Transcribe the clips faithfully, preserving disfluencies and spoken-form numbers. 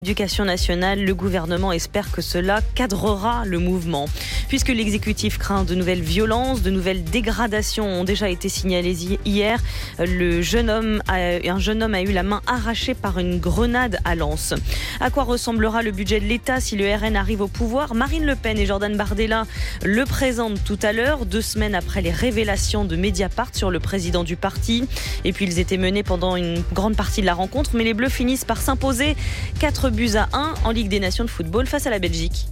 L'éducation nationale, le gouvernement espère que cela cadrera le mouvement. Puisque l'exécutif craint de nouvelles violences, de nouvelles dégradations ont déjà été signalées hier, le jeune homme a, un jeune homme a eu la main arrachée par une grenade à Lens. À quoi ressemblera le budget de l'État si le R N arrive au pouvoir ? Marine Le Pen et Jordan Bardella le présentent tout à l'heure, deux semaines après les révélations de Mediapart sur le président du parti. Et puis ils étaient menés pendant une grande partie de la rencontre, mais les Bleus finissent par s'imposer quatre buts à un en Ligue des Nations de football face à la Belgique.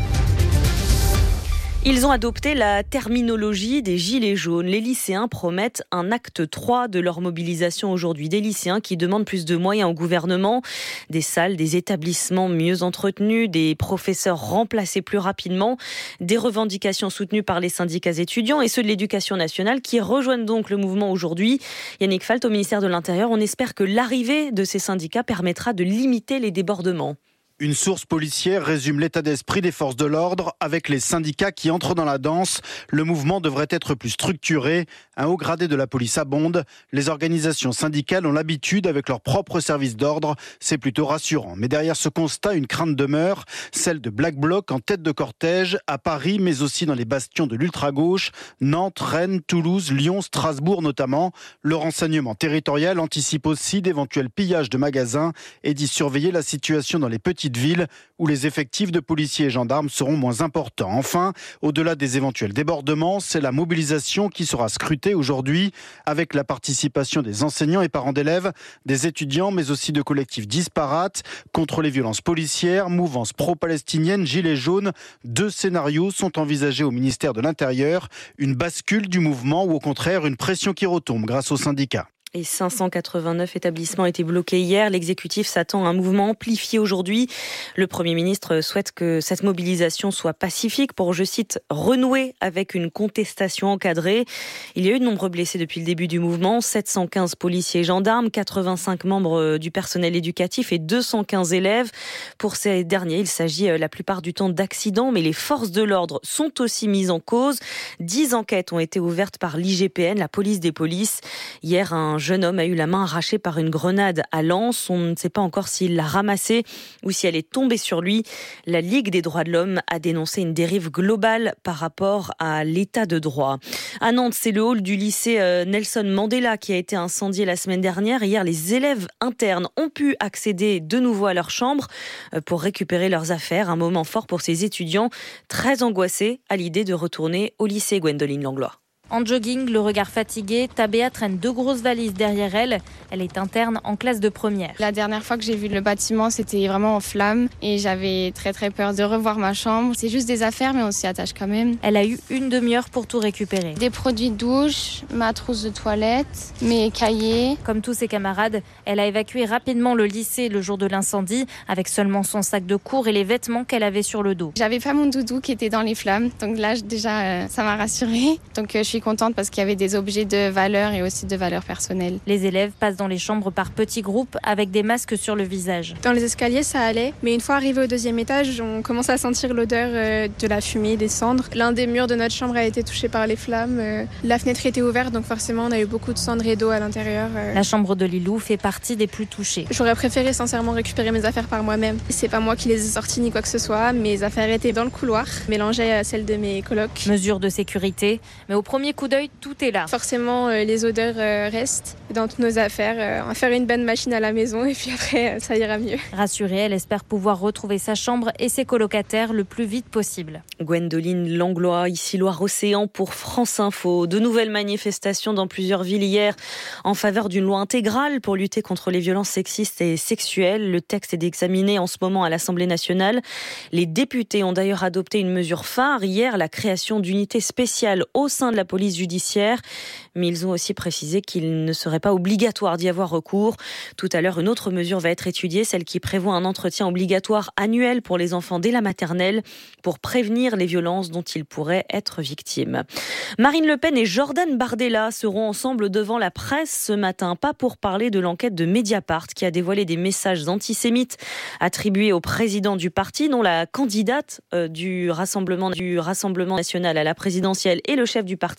Ils ont adopté la terminologie des gilets jaunes. Les lycéens promettent un acte trois de leur mobilisation aujourd'hui. Des lycéens qui demandent plus de moyens au gouvernement, des salles, des établissements mieux entretenus, des professeurs remplacés plus rapidement, des revendications soutenues par les syndicats étudiants et ceux de l'éducation nationale qui rejoignent donc le mouvement aujourd'hui. Yannick Falt, au ministère de l'Intérieur, on espère que l'arrivée de ces syndicats permettra de limiter les débordements. Une source policière résume l'état d'esprit des forces de l'ordre avec les syndicats qui entrent dans la danse. Le mouvement devrait être plus structuré. Un haut gradé de la police abonde. Les organisations syndicales ont l'habitude avec leurs propres services d'ordre. C'est plutôt rassurant. Mais derrière ce constat, une crainte demeure, celle de Black Bloc en tête de cortège à Paris, mais aussi dans les bastions de l'ultra-gauche, Nantes, Rennes, Toulouse, Lyon, Strasbourg notamment. Le renseignement territorial anticipe aussi d'éventuels pillages de magasins et d'y surveiller la situation dans les petites villes où les effectifs de policiers et gendarmes seront moins importants. Enfin, au-delà des éventuels débordements, c'est la mobilisation qui sera scrutée aujourd'hui avec la participation des enseignants et parents d'élèves, des étudiants mais aussi de collectifs disparates contre les violences policières, mouvances pro-palestiniennes, gilets jaunes. Deux scénarios sont envisagés au ministère de l'Intérieur, une bascule du mouvement ou au contraire une pression qui retombe grâce aux syndicats. Et cinq cent quatre-vingt-neuf établissements étaient bloqués hier. L'exécutif s'attend à un mouvement amplifié aujourd'hui. Le Premier ministre souhaite que cette mobilisation soit pacifique pour, je cite, renouer avec une contestation encadrée. Il y a eu de nombreux blessés depuis le début du mouvement. sept cent quinze policiers et gendarmes, quatre-vingt-cinq membres du personnel éducatif et deux cent quinze élèves. Pour ces derniers, il s'agit la plupart du temps d'accidents, mais les forces de l'ordre sont aussi mises en cause. Dix enquêtes ont été ouvertes par l'I G P N, la police des polices. Hier, un jeune homme a eu la main arrachée par une grenade à Lens. On ne sait pas encore s'il l'a ramassée ou si elle est tombée sur lui. La Ligue des droits de l'homme a dénoncé une dérive globale par rapport à l'état de droit. À Nantes, c'est le hall du lycée Nelson Mandela qui a été incendié la semaine dernière. Hier, les élèves internes ont pu accéder de nouveau à leur chambre pour récupérer leurs affaires. Un moment fort pour ces étudiants très angoissés à l'idée de retourner au lycée. Gwendoline Langlois. En jogging, le regard fatigué, Tabea traîne deux grosses valises derrière elle. Elle est interne en classe de première. La dernière fois que j'ai vu le bâtiment, c'était vraiment en flammes et j'avais très très peur de revoir ma chambre. C'est juste des affaires, mais on s'y attache quand même. Elle a eu une demi-heure pour tout récupérer. Des produits de douche, ma trousse de toilette, mes cahiers. Comme tous ses camarades, elle a évacué rapidement le lycée le jour de l'incendie avec seulement son sac de cours et les vêtements qu'elle avait sur le dos. J'avais pas mon doudou qui était dans les flammes, donc là déjà ça m'a rassurée. Donc je suis contente parce qu'il y avait des objets de valeur et aussi de valeur personnelle. Les élèves passent dans les chambres par petits groupes avec des masques sur le visage. Dans les escaliers, ça allait, mais une fois arrivé au deuxième étage, on commence à sentir l'odeur de la fumée, des cendres. L'un des murs de notre chambre a été touché par les flammes. La fenêtre était ouverte, donc forcément, on a eu beaucoup de cendres et d'eau à l'intérieur. La chambre de Lilou fait partie des plus touchées. J'aurais préféré sincèrement récupérer mes affaires par moi-même. C'est pas moi qui les ai sorties ni quoi que ce soit. Mes affaires étaient dans le couloir, mélangées à celles de mes colocs. Mesure de sécurité, mais au premier coup d'œil, tout est là. Forcément, euh, les odeurs euh, restent dans toutes nos affaires. Euh, on va faire une bonne machine à la maison et puis après, euh, ça ira mieux. Rassurée, elle espère pouvoir retrouver sa chambre et ses colocataires le plus vite possible. Gwendoline Langlois, ici Loire-Océan pour France Info. De nouvelles manifestations dans plusieurs villes hier en faveur d'une loi intégrale pour lutter contre les violences sexistes et sexuelles. Le texte est examiné en ce moment à l'Assemblée nationale. Les députés ont d'ailleurs adopté une mesure phare hier, la création d'unités spéciales au sein de la police judiciaire. Mais ils ont aussi précisé qu'il ne serait pas obligatoire d'y avoir recours. Tout à l'heure, une autre mesure va être étudiée, celle qui prévoit un entretien obligatoire annuel pour les enfants dès la maternelle pour prévenir les violences dont ils pourraient être victimes. Marine Le Pen et Jordan Bardella seront ensemble devant la presse ce matin, pas pour parler de l'enquête de Mediapart qui a dévoilé des messages antisémites attribués au président du parti, dont la candidate euh, du Rassemblement, du Rassemblement national à la présidentielle et le chef du parti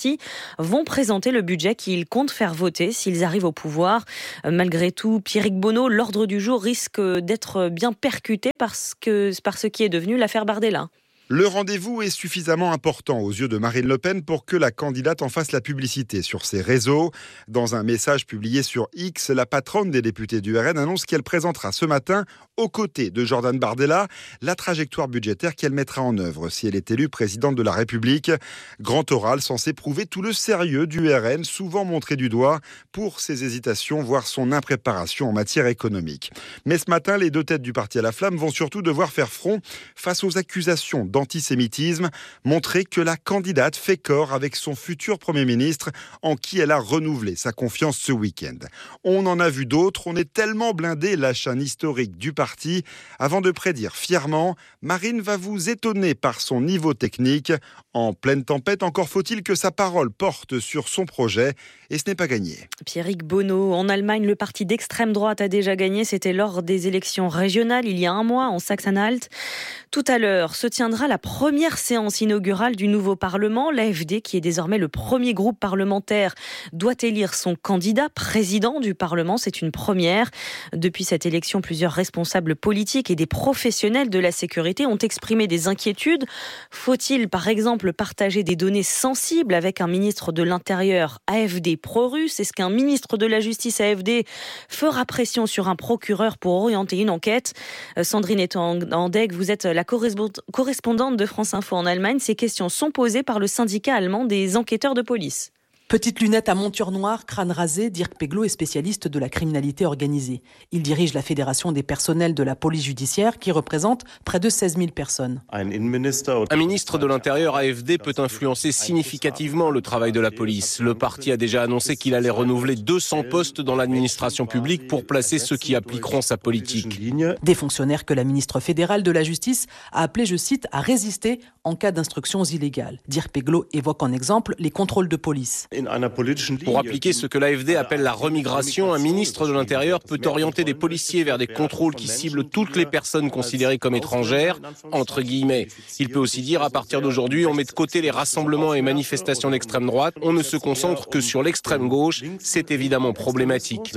partis vont présenter le budget qu'ils comptent faire voter s'ils arrivent au pouvoir. Malgré tout, Pierrick Bonneau, l'ordre du jour risque d'être bien percuté parce que, par ce qui est devenu l'affaire Bardella. Le rendez-vous est suffisamment important aux yeux de Marine Le Pen pour que la candidate en fasse la publicité sur ses réseaux. Dans un message publié sur X, la patronne des députés du R N annonce qu'elle présentera ce matin, aux côtés de Jordan Bardella, la trajectoire budgétaire qu'elle mettra en œuvre si elle est élue présidente de la République. Grand oral censé prouver tout le sérieux du R N, souvent montré du doigt pour ses hésitations, voire son impréparation en matière économique. Mais ce matin, les deux têtes du parti à la flamme vont surtout devoir faire front face aux accusations d'antisémitisme, montrer que la candidate fait corps avec son futur Premier ministre en qui elle a renouvelé sa confiance ce week-end. On en a vu d'autres, on est tellement blindé, lâche un historique du parti, avant de prédire fièrement, Marine va vous étonner par son niveau technique. En pleine tempête, encore faut-il que sa parole porte sur son projet, et ce n'est pas gagné. Pierrick Bonneau, en Allemagne, le parti d'extrême droite a déjà gagné, c'était lors des élections régionales il y a un mois en Saxe-Anhalt. Tout à l'heure se tiendra la première séance inaugurale du nouveau Parlement. L'A F D, qui est désormais le premier groupe parlementaire, doit élire son candidat président du Parlement. C'est une première. Depuis cette élection, plusieurs responsables politiques et des professionnels de la sécurité ont exprimé des inquiétudes. Faut-il, par exemple, partager des données sensibles avec un ministre de l'Intérieur A F D pro-russe? Est-ce qu'un ministre de la Justice A F D fera pression sur un procureur pour orienter une enquête? Sandrine Etandeg, vous êtes la correspondante de France Info en Allemagne. Ces questions sont posées par le syndicat allemand des enquêteurs de police. Petite lunette à monture noire, crâne rasé, Dirk Peglo est spécialiste de la criminalité organisée. Il dirige la Fédération des personnels de la police judiciaire qui représente près de seize mille personnes. Un ministre de l'Intérieur A F D peut influencer significativement le travail de la police. Le parti a déjà annoncé qu'il allait renouveler deux cents postes dans l'administration publique pour placer ceux qui appliqueront sa politique. Des fonctionnaires que la ministre fédérale de la Justice a appelés, je cite, à résister en cas d'instructions illégales. Dirk Peglo évoque en exemple les contrôles de police. Pour appliquer ce que l'A F D appelle la remigration, un ministre de l'Intérieur peut orienter des policiers vers des contrôles qui ciblent toutes les personnes considérées comme étrangères, entre guillemets. Il peut aussi dire, à partir d'aujourd'hui, on met de côté les rassemblements et manifestations d'extrême droite, on ne se concentre que sur l'extrême gauche, c'est évidemment problématique.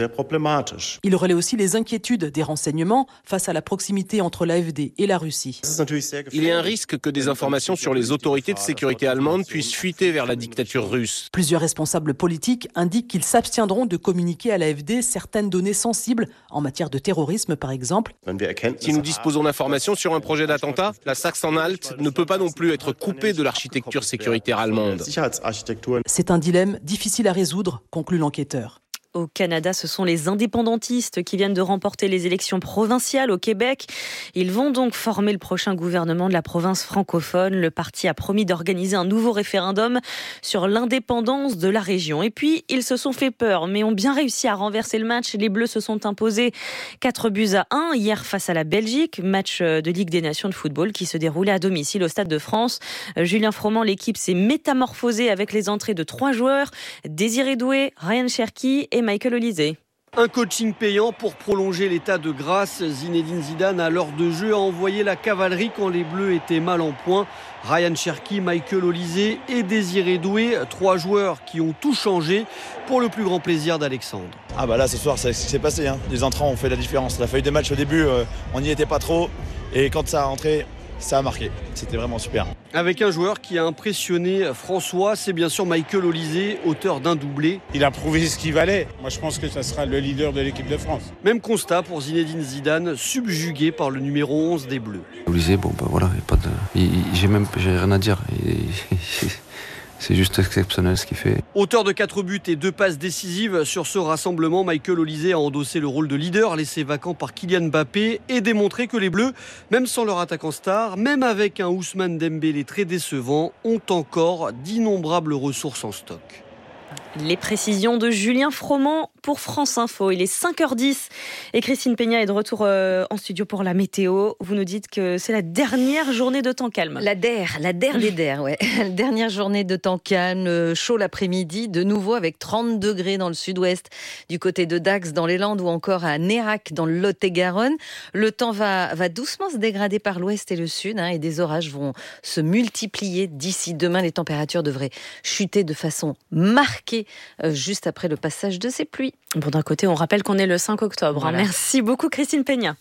Il relaie aussi les inquiétudes des renseignements face à la proximité entre l'A F D et la Russie. Il y a un risque que des informations sur les autorités de sécurité allemandes puissent fuiter vers la dictature russe. Plusieurs responsables politiques indiquent qu'ils s'abstiendront de communiquer à l'A F D certaines données sensibles en matière de terrorisme, par exemple. Si nous disposons d'informations sur un projet d'attentat, la Saxe-Anhalt ne peut pas non plus être coupée de l'architecture sécuritaire allemande. C'est un dilemme difficile à résoudre, conclut l'enquêteur. Au Canada, ce sont les indépendantistes qui viennent de remporter les élections provinciales au Québec. Ils vont donc former le prochain gouvernement de la province francophone. Le parti a promis d'organiser un nouveau référendum sur l'indépendance de la région. Et puis, ils se sont fait peur, mais ont bien réussi à renverser le match. Les Bleus se sont imposés quatre buts à un hier face à la Belgique. Match de Ligue des Nations de football qui se déroulait à domicile au Stade de France. Julien Froment, l'équipe s'est métamorphosée avec les entrées de trois joueurs. Désiré Doué, Ryan Cherki et Michael Olise. Un coaching payant pour prolonger l'état de grâce. Zinedine Zidane, à l'heure de jeu, a envoyé la cavalerie quand les Bleus étaient mal en point. Ryan Cherki, Michael Olise et Désiré Doué, trois joueurs qui ont tout changé pour le plus grand plaisir d'Alexandre. Ah bah là ce soir c'est ce qui s'est passé, hein. Les entrants ont fait la différence. La feuille de match au début, euh, on n'y était pas trop et quand ça a rentré, ça a marqué. C'était vraiment super. Avec un joueur qui a impressionné François, c'est bien sûr Michael Olise, auteur d'un doublé. Il a prouvé ce qu'il valait. Moi, je pense que ça sera le leader de l'équipe de France. Même constat pour Zinedine Zidane, subjugué par le numéro onze des Bleus. Olise, bon, bah voilà, y a pas de... il, il, j'ai même j'ai rien à dire. Il, il, C'est juste exceptionnel ce qu'il fait. Auteur de quatre buts et deux passes décisives sur ce rassemblement, Michael Olise a endossé le rôle de leader, laissé vacant par Kylian Mbappé, et démontré que les Bleus, même sans leur attaquant star, même avec un Ousmane Dembélé très décevant, ont encore d'innombrables ressources en stock. Les précisions de Julien Froment pour France Info. Il est cinq heures dix et Christine Peña est de retour euh, en studio pour la météo. Vous nous dites que c'est la dernière journée de temps calme. La der, la der des der, ouais. La dernière journée de temps calme, chaud l'après-midi, de nouveau avec trente degrés dans le sud-ouest, du côté de Dax dans les Landes ou encore à Nérac dans le Lot-et-Garonne. Le temps va, va doucement se dégrader par l'ouest et le sud hein, et des orages vont se multiplier d'ici demain. Les températures devraient chuter de façon marquée euh, juste après le passage de ces pluies. Bon, d'un côté, on rappelle qu'on est le cinq octobre. Voilà. Merci beaucoup Christine Peña.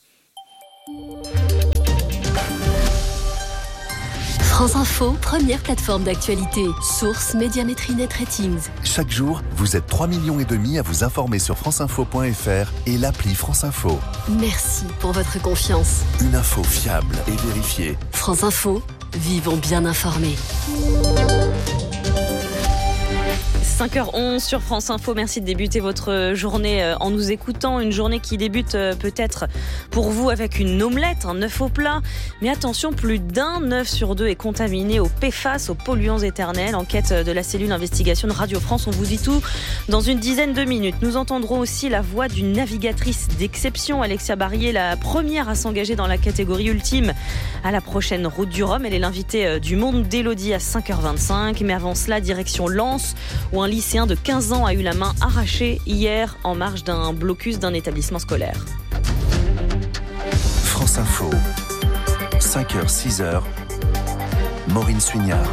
France Info, première plateforme d'actualité. Source Médiamétrie Net Ratings. Chaque jour, vous êtes trois millions et demi à vous informer sur franceinfo point f r et l'appli France Info. Merci pour votre confiance. Une info fiable et vérifiée. France Info, vivons bien informés. cinq heures onze sur France Info. Merci de débuter votre journée en nous écoutant. Une journée qui débute peut-être pour vous avec une omelette, un œuf au plat. Mais attention, plus d'un œuf sur deux est contaminé aux P F A S, aux polluants éternels. Enquête de la cellule investigation de Radio France. On vous dit tout dans une dizaine de minutes. Nous entendrons aussi la voix d'une navigatrice d'exception, Alexia Barrier, la première à s'engager dans la catégorie ultime à la prochaine Route du Rhum. Elle est l'invitée du Monde d'Élodie à cinq heures vingt-cinq. Mais avant cela, direction Lens, où un lycéen de quinze ans a eu la main arrachée hier en marge d'un blocus d'un établissement scolaire. France Info, cinq heures, six heures, Maureen Suignard.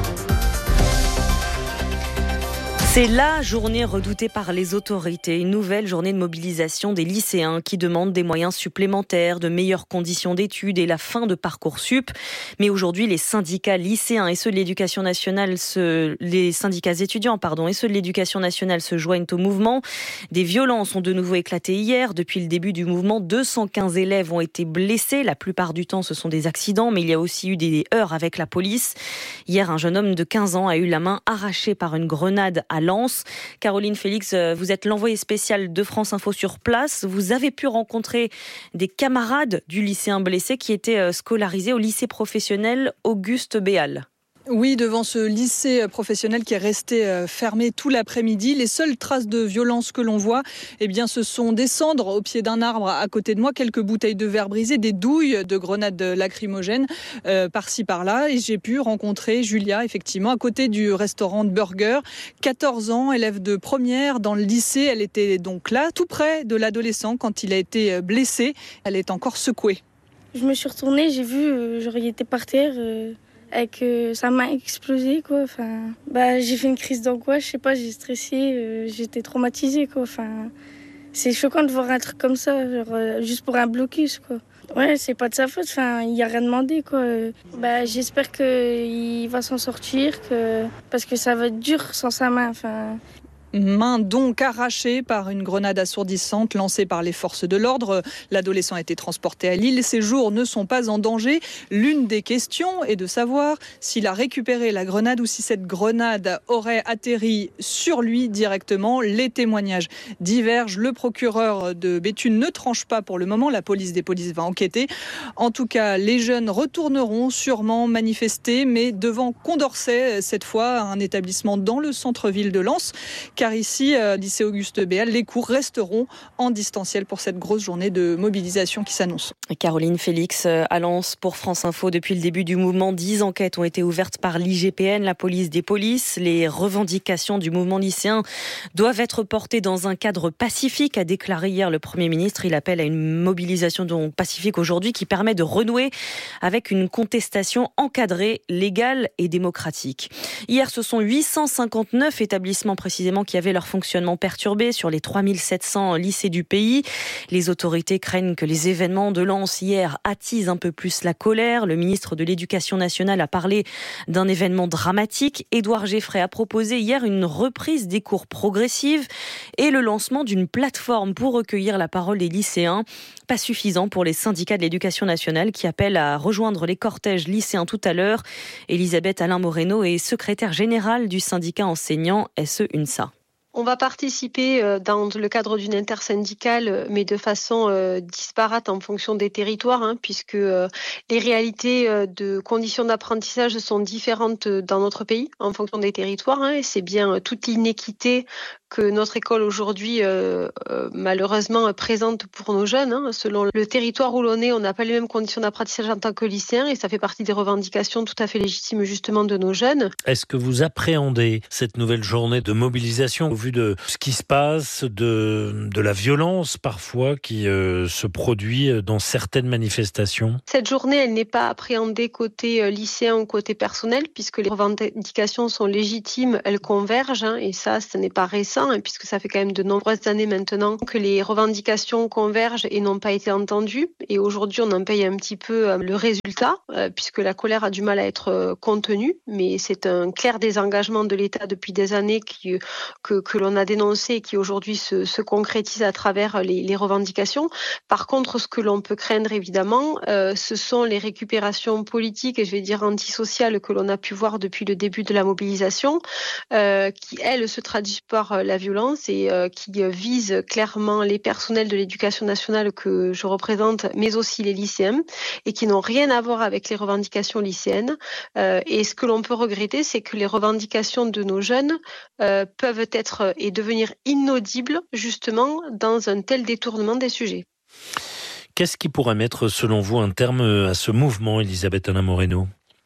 C'est la journée redoutée par les autorités, une nouvelle journée de mobilisation des lycéens qui demandent des moyens supplémentaires, de meilleures conditions d'études et la fin de Parcoursup. Mais aujourd'hui, les syndicats lycéens et ceux de l'éducation nationale, se, les syndicats étudiants, pardon, et ceux de l'éducation nationale se joignent au mouvement. Des violences ont de nouveau éclaté hier. Depuis le début du mouvement, deux cent quinze élèves ont été blessés. La plupart du temps, ce sont des accidents, mais il y a aussi eu des heurts avec la police. Hier, un jeune homme de quinze ans a eu la main arrachée par une grenade à Lens. Caroline Félix, vous êtes l'envoyée spéciale de France Info sur place. Vous avez pu rencontrer des camarades du lycéen blessé qui étaient scolarisés au lycée professionnel Auguste Béal. Oui, devant ce lycée professionnel qui est resté fermé tout l'après-midi, les seules traces de violence que l'on voit, eh bien, ce sont des cendres au pied d'un arbre à côté de moi, quelques bouteilles de verre brisées, des douilles de grenades lacrymogènes euh, par-ci par-là. Et j'ai pu rencontrer Julia, effectivement, à côté du restaurant de burger. quatorze ans, élève de première dans le lycée. Elle était donc là, tout près de l'adolescent quand il a été blessé. Elle est encore secouée. Je me suis retournée, j'ai vu, euh, genre, il était par terre. Euh... avec euh, sa main explosée quoi. Enfin, bah j'ai fait une crise d'angoisse, je sais pas, j'ai stressé, euh, j'étais traumatisée quoi. Enfin, c'est choquant de voir un truc comme ça, genre, euh, juste pour un blocus quoi. Ouais, c'est pas de sa faute, enfin, il a rien demandé quoi. Bah j'espère que il va s'en sortir, que parce que ça va être dur sans sa main. Enfin. Main donc arrachée par une grenade assourdissante lancée par les forces de l'ordre. L'adolescent a été transporté à Lille. Ses jours ne sont pas en danger. L'une des questions est de savoir s'il a récupéré la grenade ou si cette grenade aurait atterri sur lui directement. Les témoignages divergent. Le procureur de Béthune ne tranche pas pour le moment. La police des polices va enquêter. En tout cas, les jeunes retourneront sûrement manifester, mais devant Condorcet, cette fois, un établissement dans le centre-ville de Lens. Car ici, euh, lycée Auguste Béal, les cours resteront en distanciel pour cette grosse journée de mobilisation qui s'annonce. Caroline Félix à Lens pour France Info. Depuis le début du mouvement, dix enquêtes ont été ouvertes par l'I G P N, la police des polices. Les revendications du mouvement lycéen doivent être portées dans un cadre pacifique, a déclaré hier le Premier ministre. Il appelle à une mobilisation donc pacifique aujourd'hui qui permet de renouer avec une contestation encadrée, légale et démocratique. Hier, ce sont huit cent cinquante-neuf établissements précisément qui avaient leur fonctionnement perturbé sur les trois mille sept cents lycées du pays. Les autorités craignent que les événements de Lens hier attisent un peu plus la colère. Le ministre de l'Éducation nationale a parlé d'un événement dramatique. Édouard Geffray a proposé hier une reprise des cours progressives et le lancement d'une plateforme pour recueillir la parole des lycéens. Pas suffisant pour les syndicats de l'Éducation nationale qui appellent à rejoindre les cortèges lycéens tout à l'heure. Elisabeth Alain-Moreno est secrétaire générale du syndicat enseignant S E UNSA. On va participer dans le cadre d'une intersyndicale, mais de façon euh, disparate en fonction des territoires, hein, puisque euh, les réalités euh, de conditions d'apprentissage sont différentes dans notre pays en fonction des territoires. Hein, et c'est bien euh, toute l'inéquité que notre école aujourd'hui euh, euh, malheureusement présente pour nos jeunes. Hein. Selon le territoire où l'on est, on n'a pas les mêmes conditions d'apprentissage en tant que lycéen et ça fait partie des revendications tout à fait légitimes justement de nos jeunes. Est-ce que vous appréhendez cette nouvelle journée de mobilisation au vu de ce qui se passe, de, de la violence parfois qui euh, se produit dans certaines manifestations ? Cette journée, elle n'est pas appréhendée côté lycéen ou côté personnel puisque les revendications sont légitimes, elles convergent hein, et ça, ce n'est pas récent hein, puisque ça fait quand même de nombreuses années maintenant que les revendications convergent et n'ont pas été entendues et aujourd'hui on en paye un petit peu euh, le résultat euh, puisque la colère a du mal à être euh, contenue mais c'est un clair désengagement de l'État depuis des années qui, que, que l'on a dénoncé et qui aujourd'hui se, se concrétise à travers les, les revendications. Par contre, ce que l'on peut craindre évidemment, euh, ce sont les récupérations politiques et je vais dire antisociales que l'on a pu voir depuis le début de la mobilisation, euh, qui elles se traduisent par euh, la violence et euh, qui euh, visent clairement les personnels de l'éducation nationale que je représente, mais aussi les lycéens et qui n'ont rien à voir avec les revendications lycéennes. Euh, et ce que l'on peut regretter, c'est que les revendications de nos jeunes euh, peuvent être et devenir inaudibles justement dans un tel détournement des sujets. Qu'est-ce qui pourrait mettre, selon vous, un terme à ce mouvement, Elisabeth Alain Moreno ?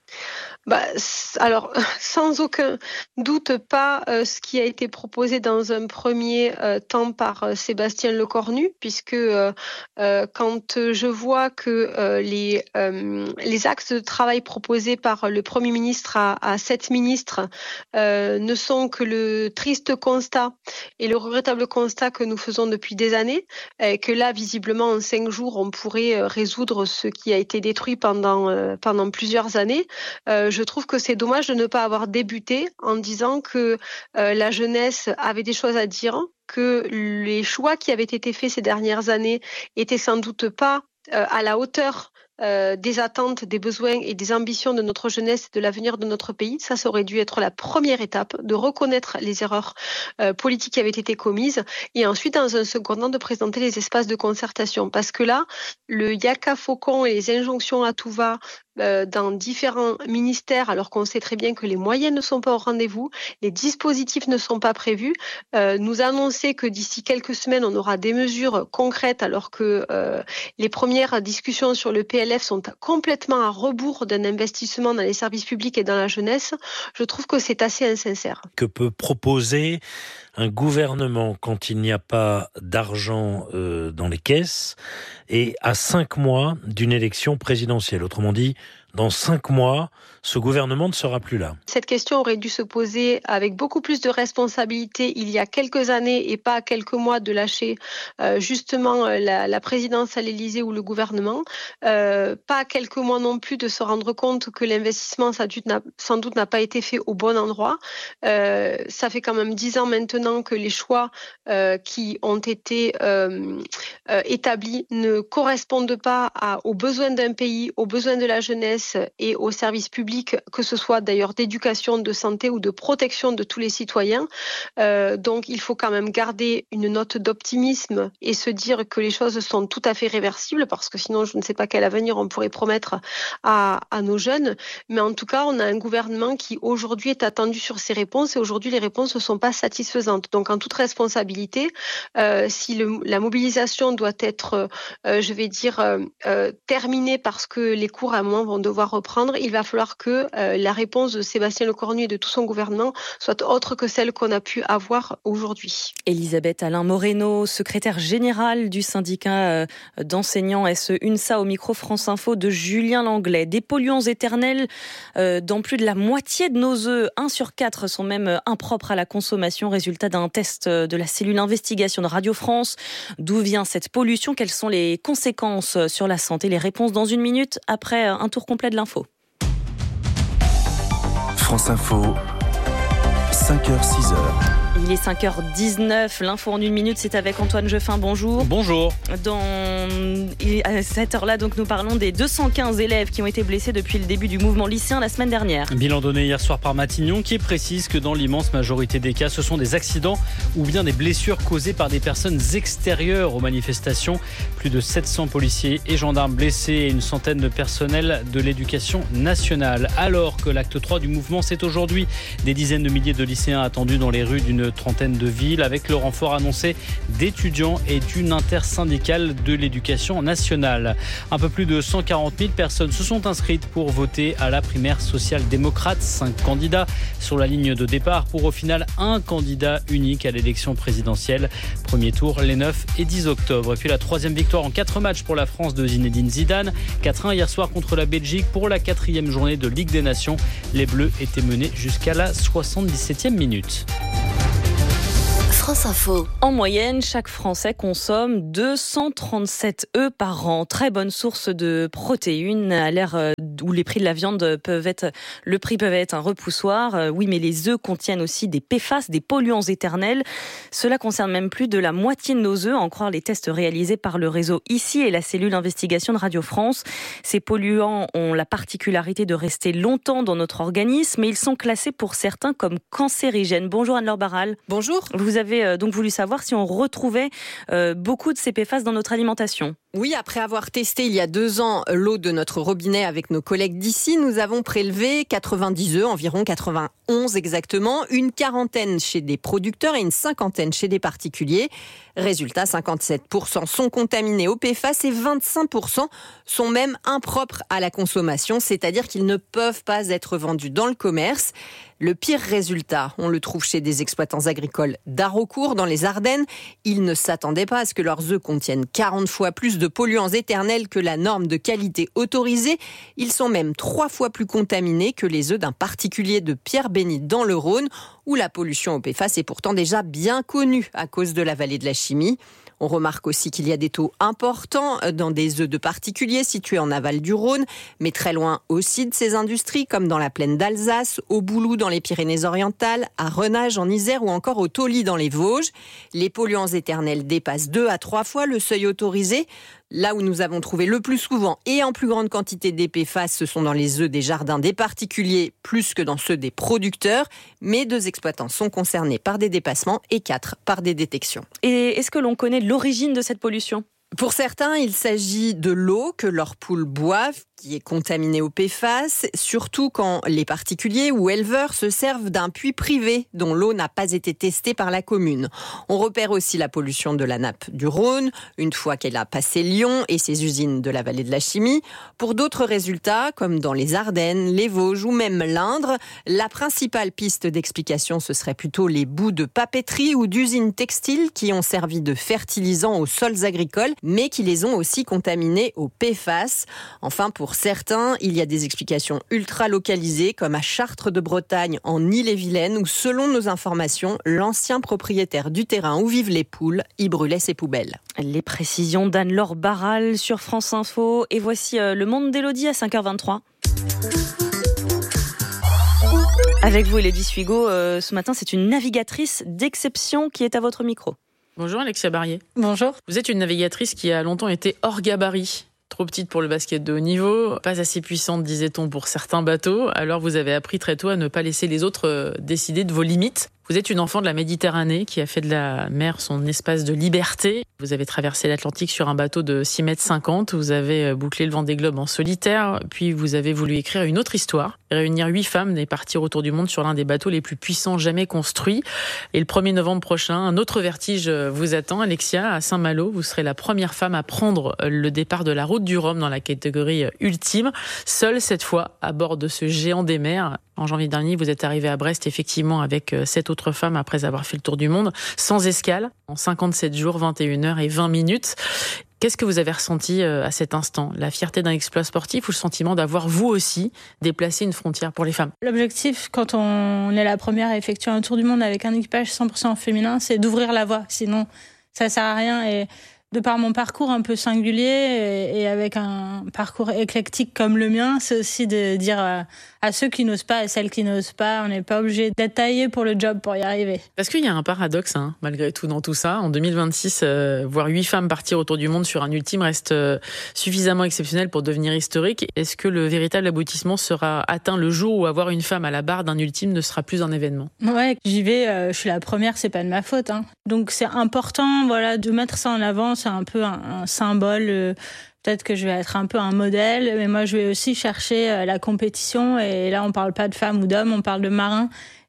Bah, alors, sans aucun doute pas euh, ce qui a été proposé dans un premier euh, temps par euh, Sébastien Lecornu, puisque euh, euh, quand je vois que euh, les, euh, les axes de travail proposés par le Premier ministre à, à sept ministres euh, ne sont que le triste constat et le regrettable constat que nous faisons depuis des années, et que là, visiblement, en cinq jours, on pourrait euh, résoudre ce qui a été détruit pendant, euh, pendant plusieurs années. Euh, Je trouve que c'est dommage de ne pas avoir débuté en disant que euh, la jeunesse avait des choses à dire, que les choix qui avaient été faits ces dernières années étaient sans doute pas euh, à la hauteur Euh, des attentes, des besoins et des ambitions de notre jeunesse et de l'avenir de notre pays. Ça, ça aurait dû être la première étape, de reconnaître les erreurs euh, politiques qui avaient été commises et ensuite, dans un second temps, de présenter les espaces de concertation. Parce que là, le yaka faucon et les injonctions à tout va euh, dans différents ministères, alors qu'on sait très bien que les moyens ne sont pas au rendez-vous, les dispositifs ne sont pas prévus, euh, nous annoncer que d'ici quelques semaines, on aura des mesures concrètes alors que euh, les premières discussions sur le P L F sont complètement à rebours d'un investissement dans les services publics et dans la jeunesse, je trouve que c'est assez insincère. Que peut proposer un gouvernement quand il n'y a pas d'argent euh, dans les caisses et à cinq mois d'une élection présidentielle? Autrement dit, dans cinq mois, ce gouvernement ne sera plus là. Cette question aurait dû se poser avec beaucoup plus de responsabilité il y a quelques années et pas à quelques mois de lâcher euh, justement la, la présidence à l'Élysée ou le gouvernement. Euh, pas à quelques mois non plus de se rendre compte que l'investissement sans doute n'a pas été fait au bon endroit. Euh, ça fait quand même dix ans maintenant que les choix euh, qui ont été euh, euh, établis ne correspondent pas à, aux besoins d'un pays, aux besoins de la jeunesse et aux services publics, que ce soit d'ailleurs d'éducation, de santé ou de protection de tous les citoyens. Euh, donc il faut quand même garder une note d'optimisme et se dire que les choses sont tout à fait réversibles, parce que sinon je ne sais pas quel avenir on pourrait promettre à, à nos jeunes. Mais en tout cas, on a un gouvernement qui aujourd'hui est attendu sur ses réponses et aujourd'hui les réponses ne sont pas satisfaisantes. Donc en toute responsabilité, euh, si le, la mobilisation doit être, euh, je vais dire, euh, euh, terminée parce que les cours à un moment vont devoir reprendre, il va falloir que euh, la réponse de Sébastien Lecornu et de tout son gouvernement soit autre que celle qu'on a pu avoir aujourd'hui. Elisabeth Alain Moreno, secrétaire générale du syndicat d'enseignants S E UNSA, au micro France Info de Julien Langlais. Des polluants éternels euh, dans plus de la moitié de nos œufs. Un sur quatre sont même impropres à la consommation, résultat d'un test de la cellule investigation de Radio France. D'où vient cette pollution? Quelles sont les conséquences sur la santé? Les réponses dans une minute après un tour complet de l'info. France Info, cinq heures six heures. Il est cinq heures dix-neuf, l'info en une minute, c'est avec Antoine Jeffin, bonjour. Bonjour. Dans... À cette heure-là, donc, nous parlons des deux cent quinze élèves qui ont été blessés depuis le début du mouvement lycéen la semaine dernière. Bilan donné hier soir par Matignon, qui précise que dans l'immense majorité des cas, ce sont des accidents ou bien des blessures causées par des personnes extérieures aux manifestations. Plus de sept cents policiers et gendarmes blessés et une centaine de personnels de l'éducation nationale. Alors que l'acte trois du mouvement, c'est aujourd'hui. Des dizaines de milliers de lycéens attendus dans les rues d'une trentaine de villes avec le renfort annoncé d'étudiants et d'une intersyndicale de l'éducation nationale. Un peu plus de cent quarante mille personnes se sont inscrites pour voter à la primaire social-démocrate. Cinq candidats sur la ligne de départ pour au final un candidat unique à l'élection présidentielle. Premier tour les neuf et dix octobre. Et puis la troisième victoire en quatre matchs pour la France de Zinedine Zidane. quatre un hier soir contre la Belgique pour la quatrième journée de Ligue des Nations. Les Bleus étaient menés jusqu'à la soixante-dix-septième minute. France Info. En moyenne, chaque Français consomme deux cent trente-sept œufs par an. Très bonne source de protéines à l'ère où les prix de la viande peuvent être, le prix peut être un repoussoir. Oui, mais les œufs contiennent aussi des P F A S, des polluants éternels. Cela concerne même plus de la moitié de nos œufs, à en croire les tests réalisés par le réseau ICI et la cellule d'investigation de Radio France. Ces polluants ont la particularité de rester longtemps dans notre organisme, mais ils sont classés pour certains comme cancérigènes. Bonjour Anne-Laure Barral. Bonjour. Vous avez donc voulu savoir si on retrouvait euh, beaucoup de ces P F A S dans notre alimentation. Oui, après avoir testé il y a deux ans l'eau de notre robinet avec nos collègues d'ici, nous avons prélevé quatre-vingt-dix œufs, environ quatre-vingt-onze exactement, une quarantaine chez des producteurs et une cinquantaine chez des particuliers. Résultat, cinquante-sept pour cent sont contaminés au P F A S et vingt-cinq pour cent sont même impropres à la consommation, c'est-à-dire qu'ils ne peuvent pas être vendus dans le commerce. Le pire résultat, on le trouve chez des exploitants agricoles d'Haraucourt dans les Ardennes. Ils ne s'attendaient pas à ce que leurs œufs contiennent quarante fois plus de polluants éternels que la norme de qualité autorisée. Ils sont même trois fois plus contaminés que les œufs d'un particulier de Pierre-Bénite dans le Rhône, où la pollution au P F A S est pourtant déjà bien connue à cause de la vallée de la chimie. On remarque aussi qu'il y a des taux importants dans des œufs de particuliers situés en aval du Rhône, mais très loin aussi de ces industries, comme dans la plaine d'Alsace, au Boulou dans les Pyrénées-Orientales, à Renage en Isère ou encore au Tauly dans les Vosges. Les polluants éternels dépassent deux à trois fois le seuil autorisé. Là où nous avons trouvé le plus souvent et en plus grande quantité des P F A S, ce sont dans les œufs des jardins des particuliers plus que dans ceux des producteurs. Mais deux exploitants sont concernés par des dépassements et quatre par des détections. Et est-ce que l'on connaît l'origine de cette pollution ? Pour certains, il s'agit de l'eau que leurs poules boivent, qui est contaminée au P F A S, surtout quand les particuliers ou éleveurs se servent d'un puits privé dont l'eau n'a pas été testée par la commune. On repère aussi la pollution de la nappe du Rhône, une fois qu'elle a passé Lyon et ses usines de la vallée de la chimie. Pour d'autres résultats, comme dans les Ardennes, les Vosges ou même l'Indre, la principale piste d'explication, ce serait plutôt les bouts de papeterie ou d'usines textiles qui ont servi de fertilisants aux sols agricoles, mais qui les ont aussi contaminés au P F A S. Enfin, pour certains, il y a des explications ultra localisées, comme à Chartres de Bretagne, en Ille-et-Vilaine, où, selon nos informations, l'ancien propriétaire du terrain où vivent les poules y brûlait ses poubelles. Les précisions d'Anne-Laure Barral sur France Info. Et voici euh, le monde d'Élodie à cinq heures vingt-trois. Avec vous, Élodie Suigo, euh, ce matin, c'est une navigatrice d'exception qui est à votre micro. Bonjour Alexia Barrier. Bonjour. Vous êtes une navigatrice qui a longtemps été hors gabarit. Trop petite pour le basket de haut niveau, pas assez puissante, disait-on, pour certains bateaux. Alors vous avez appris très tôt à ne pas laisser les autres décider de vos limites. Vous êtes une enfant de la Méditerranée qui a fait de la mer son espace de liberté. Vous avez traversé l'Atlantique sur un bateau de six mètres cinquante. Vous avez bouclé le Vendée Globe en solitaire. Puis vous avez voulu écrire une autre histoire. Réunir huit femmes et partir autour du monde sur l'un des bateaux les plus puissants jamais construits. Et le premier novembre prochain, un autre vertige vous attend. Alexia, à Saint-Malo, vous serez la première femme à prendre le départ de la route du Rhum dans la catégorie ultime. Seule cette fois à bord de ce géant des mers. En janvier dernier, vous êtes arrivée à Brest, effectivement, avec sept autres femmes après avoir fait le tour du monde, sans escale, en cinquante-sept jours, vingt et une heures et vingt minutes. Qu'est-ce que vous avez ressenti à cet instant ? La fierté d'un exploit sportif ou le sentiment d'avoir, vous aussi, déplacé une frontière pour les femmes ? L'objectif, quand on est la première à effectuer un tour du monde avec un équipage cent pour cent féminin, c'est d'ouvrir la voie. Sinon, ça sert à rien. Et de par mon parcours un peu singulier et avec un parcours éclectique comme le mien, c'est aussi de dire à ceux qui n'osent pas et celles qui n'osent pas, on n'est pas obligé d'être taillé pour le job pour y arriver. Parce qu'il y a un paradoxe, hein, malgré tout, dans tout ça. En deux mille vingt-six, euh, voir huit femmes partir autour du monde sur un ultime reste euh, suffisamment exceptionnel pour devenir historique. Est-ce que le véritable aboutissement sera atteint le jour où avoir une femme à la barre d'un ultime ne sera plus un événement ? Ouais, j'y vais, euh, je suis la première, c'est pas de ma faute. Hein. Donc c'est important, voilà, de mettre ça en avant. C'est un peu un, un symbole. Euh, Peut-être que je vais être un peu un modèle, mais moi je vais aussi chercher la compétition. Et là, on parle pas de femmes ou d'hommes, on parle de marins.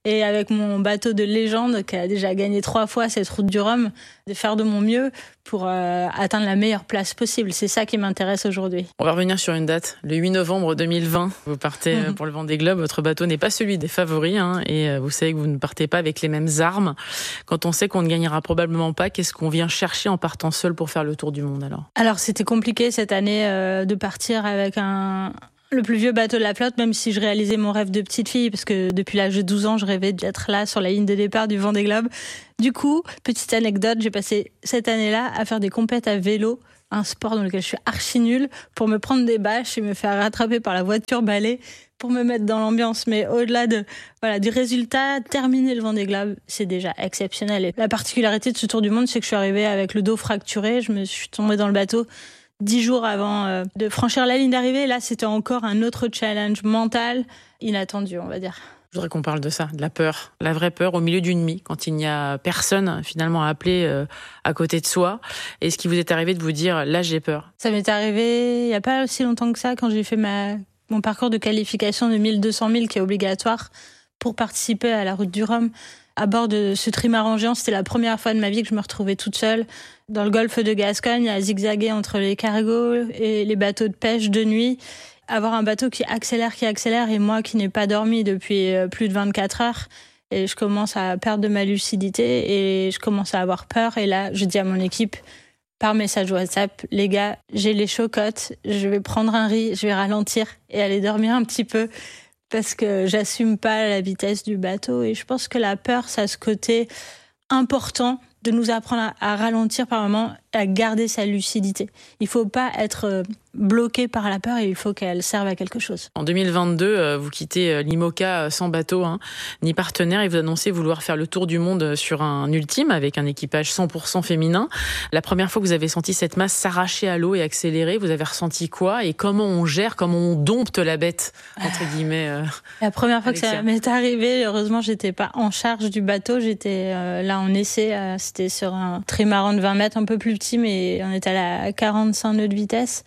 Et avec mon bateau de légende, qui a déjà gagné trois fois cette route du Rhum, de faire de mon mieux pour euh, atteindre la meilleure place possible. C'est ça qui m'intéresse aujourd'hui. On va revenir sur une date, le huit novembre deux mille vingt. Vous partez mmh. pour le Vendée Globe. Votre bateau n'est pas celui des favoris, hein, et vous savez que vous ne partez pas avec les mêmes armes. Quand on sait qu'on ne gagnera probablement pas, qu'est-ce qu'on vient chercher en partant seul pour faire le tour du monde alors ? Alors c'était compliqué cette année euh, de partir avec un... le plus vieux bateau de la flotte, même si je réalisais mon rêve de petite fille, parce que depuis l'âge de douze ans, je rêvais d'être là sur la ligne de départ du Vendée Globe. Du coup, petite anecdote, j'ai passé cette année-là à faire des compètes à vélo, un sport dans lequel je suis archi nulle, pour me prendre des bâches et me faire rattraper par la voiture balai pour me mettre dans l'ambiance. Mais au-delà de, voilà, du résultat, terminer le Vendée Globe, c'est déjà exceptionnel. Et la particularité de ce tour du monde, c'est que je suis arrivée avec le dos fracturé, je me suis tombée dans le bateau dix jours avant euh, de franchir la ligne d'arrivée. Là, c'était encore un autre challenge mental inattendu, on va dire. Je voudrais qu'on parle de ça, de la peur. La vraie peur au milieu d'une nuit, quand il n'y a personne finalement à appeler euh, à côté de soi. Est-ce qu'il vous est arrivé de vous dire, là, j'ai peur ? Ça m'est arrivé il n'y a pas aussi longtemps que ça, quand j'ai fait ma, mon parcours de qualification de mille deux cents milles, qui est obligatoire pour participer à la route du Rhum. À bord de ce trimaran géant, c'était la première fois de ma vie que je me retrouvais toute seule dans le golfe de Gascogne, à zigzaguer entre les cargos et les bateaux de pêche de nuit. Avoir un bateau qui accélère, qui accélère, et moi qui n'ai pas dormi depuis plus de vingt-quatre heures. Et je commence à perdre de ma lucidité et je commence à avoir peur. Et là, je dis à mon équipe, par message WhatsApp, les gars, j'ai les chocottes, je vais prendre un riz, je vais ralentir et aller dormir un petit peu, parce que j'assume pas la vitesse du bateau. Et je pense que la peur, ça a ce côté important de nous apprendre à ralentir par moments, à garder sa lucidité. Il faut pas être bloqué par la peur et il faut qu'elle serve à quelque chose. En deux mille vingt-deux, vous quittez l'IMOCA sans bateau, hein, ni partenaire, et vous annoncez vouloir faire le tour du monde sur un ultime avec un équipage cent pour cent féminin. La première fois que vous avez senti cette masse s'arracher à l'eau et accélérer, vous avez ressenti quoi et comment on gère, comment on dompte la bête, entre guillemets euh, La première fois Alexia. que ça m'est arrivé, heureusement, j'étais pas en charge du bateau, j'étais euh, là en essai, euh, c'était sur un trimaran de vingt mètres, un peu plus petit, mais on était à la quarante-cinq nœuds de vitesse.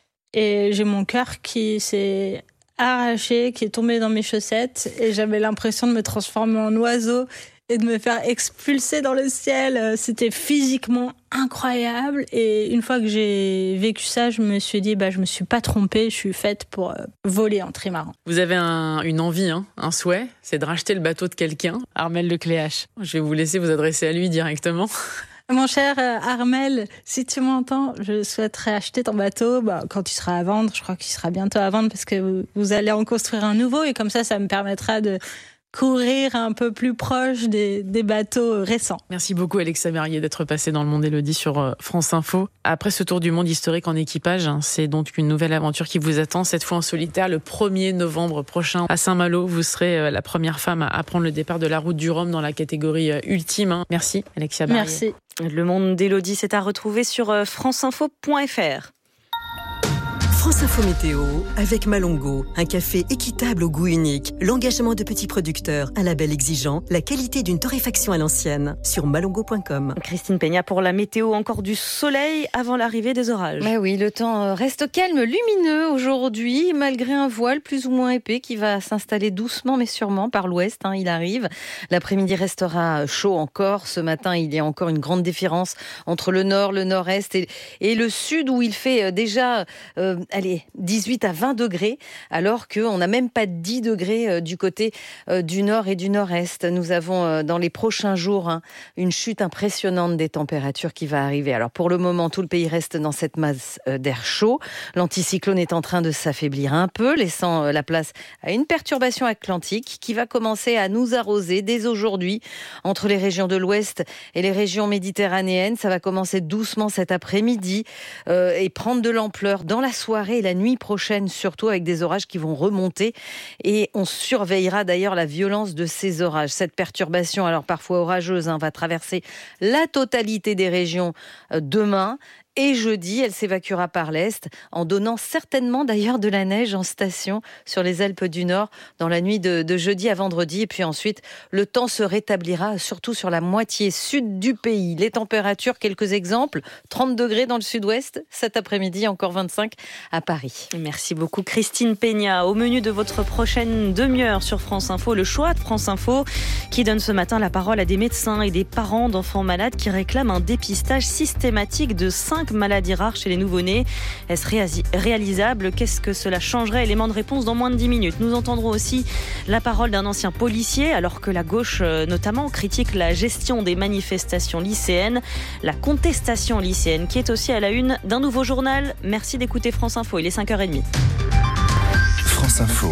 Et j'ai mon cœur qui s'est arraché, qui est tombé dans mes chaussettes. Et j'avais l'impression de me transformer en oiseau et de me faire expulser dans le ciel. C'était physiquement incroyable. Et une fois que j'ai vécu ça, je me suis dit, bah, je me suis pas trompée, je suis faite pour voler en trimaran. Vous avez un, une envie, hein, un souhait, c'est de racheter le bateau de quelqu'un, Armel Lecléache. Je vais vous laisser vous adresser à lui directement. Mon cher Armel, si tu m'entends, je souhaiterais acheter ton bateau. Bah, quand il sera à vendre, je crois qu'il sera bientôt à vendre parce que vous, vous allez en construire un nouveau et comme ça, ça me permettra de courir un peu plus proche des, des bateaux récents. Merci beaucoup Alexia Merrier d'être passée dans le Monde Élodie sur France Info. Après ce tour du monde historique en équipage, c'est donc une nouvelle aventure qui vous attend, cette fois en solitaire, le premier novembre prochain à Saint-Malo. Vous serez la première femme à prendre le départ de la route du Rhum dans la catégorie ultime. Merci Alexia Merrier. Merci. Le Monde d'Élodie, c'est à retrouver sur franceinfo point f r. France Info Météo avec Malongo, un café équitable au goût unique, l'engagement de petits producteurs, un label exigeant, la qualité d'une torréfaction à l'ancienne, sur malongo point com. Christine Peña pour la météo, encore du soleil avant l'arrivée des orages. Mais oui, le temps reste calme, lumineux aujourd'hui, malgré un voile plus ou moins épais qui va s'installer doucement mais sûrement par l'ouest, hein, il arrive. L'après-midi restera chaud encore. Ce matin, il y a encore une grande différence entre le nord, le nord-est et, et le sud où il fait déjà... Euh, allez, dix-huit à vingt degrés, alors qu'on n'a même pas dix degrés du côté du nord et du nord-est. Nous avons dans les prochains jours hein, une chute impressionnante des températures qui va arriver. Alors pour le moment, tout le pays reste dans cette masse d'air chaud. L'anticyclone est en train de s'affaiblir un peu, laissant la place à une perturbation atlantique qui va commencer à nous arroser dès aujourd'hui entre les régions de l'ouest et les régions méditerranéennes. Ça va commencer doucement cet après-midi euh, et prendre de l'ampleur dans la soirée et la nuit prochaine, surtout avec des orages qui vont remonter. Et on surveillera d'ailleurs la violence de ces orages. Cette perturbation, alors parfois orageuse, hein, va traverser la totalité des régions demain Et jeudi, elle s'évacuera par l'est, en donnant certainement d'ailleurs de la neige en station sur les Alpes du Nord dans la nuit de, de jeudi à vendredi. Et puis ensuite, le temps se rétablira, surtout sur la moitié sud du pays. Les températures, quelques exemples, trente degrés dans le sud-ouest, cet après-midi, encore vingt-cinq à Paris. Merci beaucoup Christine Peña. Au menu de votre prochaine demi-heure sur France Info, le choix de France Info qui donne ce matin la parole à des médecins et des parents d'enfants malades qui réclament un dépistage systématique de cinq maladies rares chez les nouveau-nés. Est-ce réalisable ? Qu'est-ce que cela changerait ? Élément de réponse dans moins de dix minutes. Nous entendrons aussi la parole d'un ancien policier, alors que la gauche notamment critique la gestion des manifestations lycéennes, la contestation lycéenne qui est aussi à la une d'un nouveau journal. Merci d'écouter France Info, il est cinq heures trente. France Info.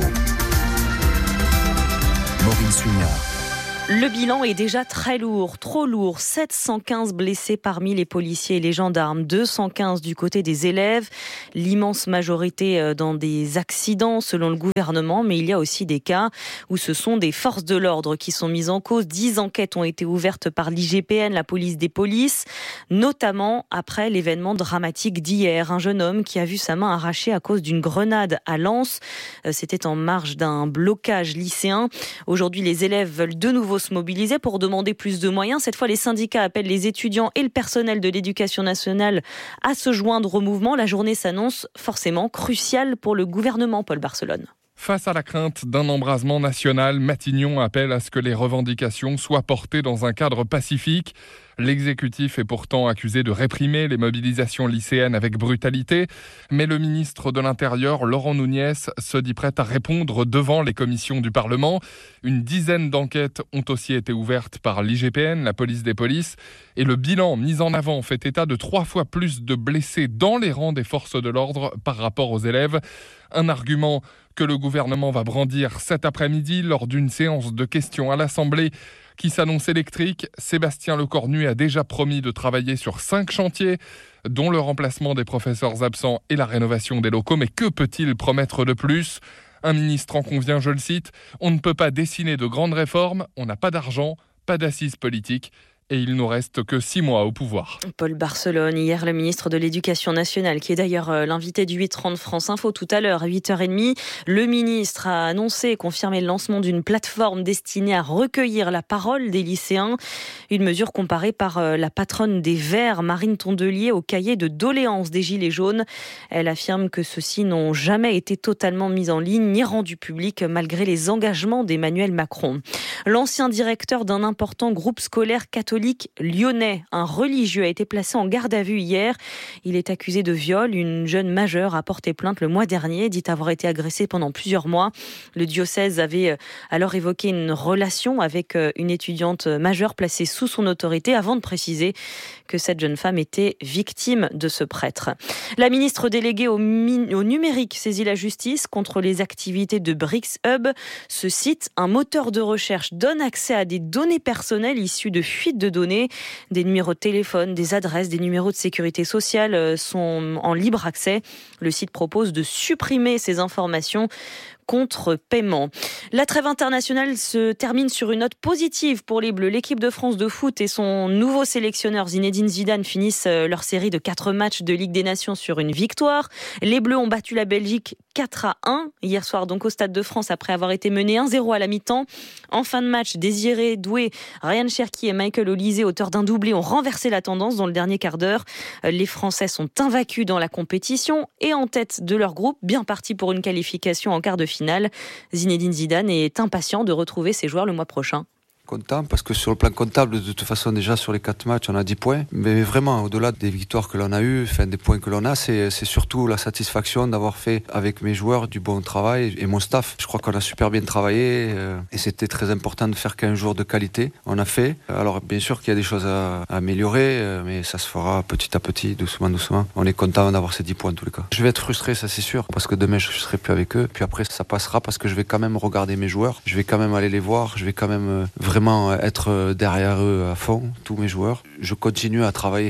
Maureen Suignard. Le bilan est déjà très lourd, trop lourd. sept cent quinze blessés parmi les policiers et les gendarmes, deux cent quinze du côté des élèves. L'immense majorité dans des accidents selon le gouvernement, mais il y a aussi des cas où ce sont des forces de l'ordre qui sont mises en cause. Dix enquêtes ont été ouvertes par l'I G P N, la police des polices, notamment après l'événement dramatique d'hier. Un jeune homme qui a vu sa main arrachée à cause d'une grenade à Lens. C'était en marge d'un blocage lycéen. Aujourd'hui, les élèves veulent de nouveau se mobiliser pour demander plus de moyens. Cette fois, les syndicats appellent les étudiants et le personnel de l'éducation nationale à se joindre au mouvement. La journée s'annonce forcément cruciale pour le gouvernement, Paul Barcelone. Face à la crainte d'un embrasement national, Matignon appelle à ce que les revendications soient portées dans un cadre pacifique. L'exécutif est pourtant accusé de réprimer les mobilisations lycéennes avec brutalité, mais le ministre de l'Intérieur, Laurent Nunez, se dit prêt à répondre devant les commissions du Parlement. Une dizaine d'enquêtes ont aussi été ouvertes par l'I G P N, la police des polices, et le bilan mis en avant fait état de trois fois plus de blessés dans les rangs des forces de l'ordre par rapport aux élèves. Un argument que le gouvernement va brandir cet après-midi lors d'une séance de questions à l'Assemblée qui s'annonce électrique. Sébastien Lecornu a déjà promis de travailler sur cinq chantiers, dont le remplacement des professeurs absents et la rénovation des locaux. Mais que peut-il promettre de plus ? Un ministre en convient, je le cite, « On ne peut pas dessiner de grandes réformes, on n'a pas d'argent, pas d'assises politiques. » Et il nous reste que six mois au pouvoir. Paul Barcelone, hier le ministre de l'Éducation nationale, qui est d'ailleurs l'invité du huit trente France Info tout à l'heure à huit heures trente. Le ministre a annoncé et confirmé le lancement d'une plateforme destinée à recueillir la parole des lycéens. Une mesure comparée par la patronne des Verts, Marine Tondelier, au cahier de doléances des Gilets jaunes. Elle affirme que ceux-ci n'ont jamais été totalement mis en ligne ni rendus publics malgré les engagements d'Emmanuel Macron. L'ancien directeur d'un important groupe scolaire catholique lyonnais, un religieux, a été placé en garde à vue hier. Il est accusé de viol. Une jeune majeure a porté plainte le mois dernier, dit avoir été agressée pendant plusieurs mois. Le diocèse avait alors évoqué une relation avec une étudiante majeure placée sous son autorité avant de préciser que cette jeune femme était victime de ce prêtre. La ministre déléguée au, mi- au numérique saisit la justice contre les activités de BRICS-Hub. Ce site, un moteur de recherche, donne accès à des données personnelles issues de fuites de données. Des numéros de téléphone, des adresses, des numéros de sécurité sociale sont en libre accès. Le site propose de supprimer ces informations contre paiement. La trêve internationale se termine sur une note positive pour les Bleus. L'équipe de France de foot et son nouveau sélectionneur Zinedine Zidane finissent leur série de quatre matchs de Ligue des Nations sur une victoire. Les Bleus ont battu la Belgique quatre à un hier soir donc au Stade de France après avoir été menés un zéro à la mi-temps. En fin de match, Désiré Doué, Ryan Cherki et Michael Olise, auteurs d'un doublé, ont renversé la tendance dans le dernier quart d'heure. Les Français sont invaincus dans la compétition et en tête de leur groupe, bien partis pour une qualification en quart de finale. Zinedine Zidane est impatient de retrouver ses joueurs le mois prochain. Content parce que sur le plan comptable, de toute façon déjà sur les quatre matchs on a dix points, mais vraiment au-delà des victoires que l'on a eues, enfin, des points que l'on a, c'est, c'est surtout la satisfaction d'avoir fait avec mes joueurs du bon travail et mon staff. Je crois qu'on a super bien travaillé euh, et c'était très important de faire quinze jours de qualité. On a fait, alors bien sûr qu'il y a des choses à, à améliorer, euh, mais ça se fera petit à petit, doucement doucement. On est content d'avoir ces dix points en tous les cas. Je vais être frustré, ça c'est sûr, parce que demain je ne serai plus avec eux, puis après ça passera parce que je vais quand même regarder mes joueurs, je vais quand même aller les voir, je vais quand même euh, vraiment être derrière eux à fond, tous mes joueurs. Je continue à travailler.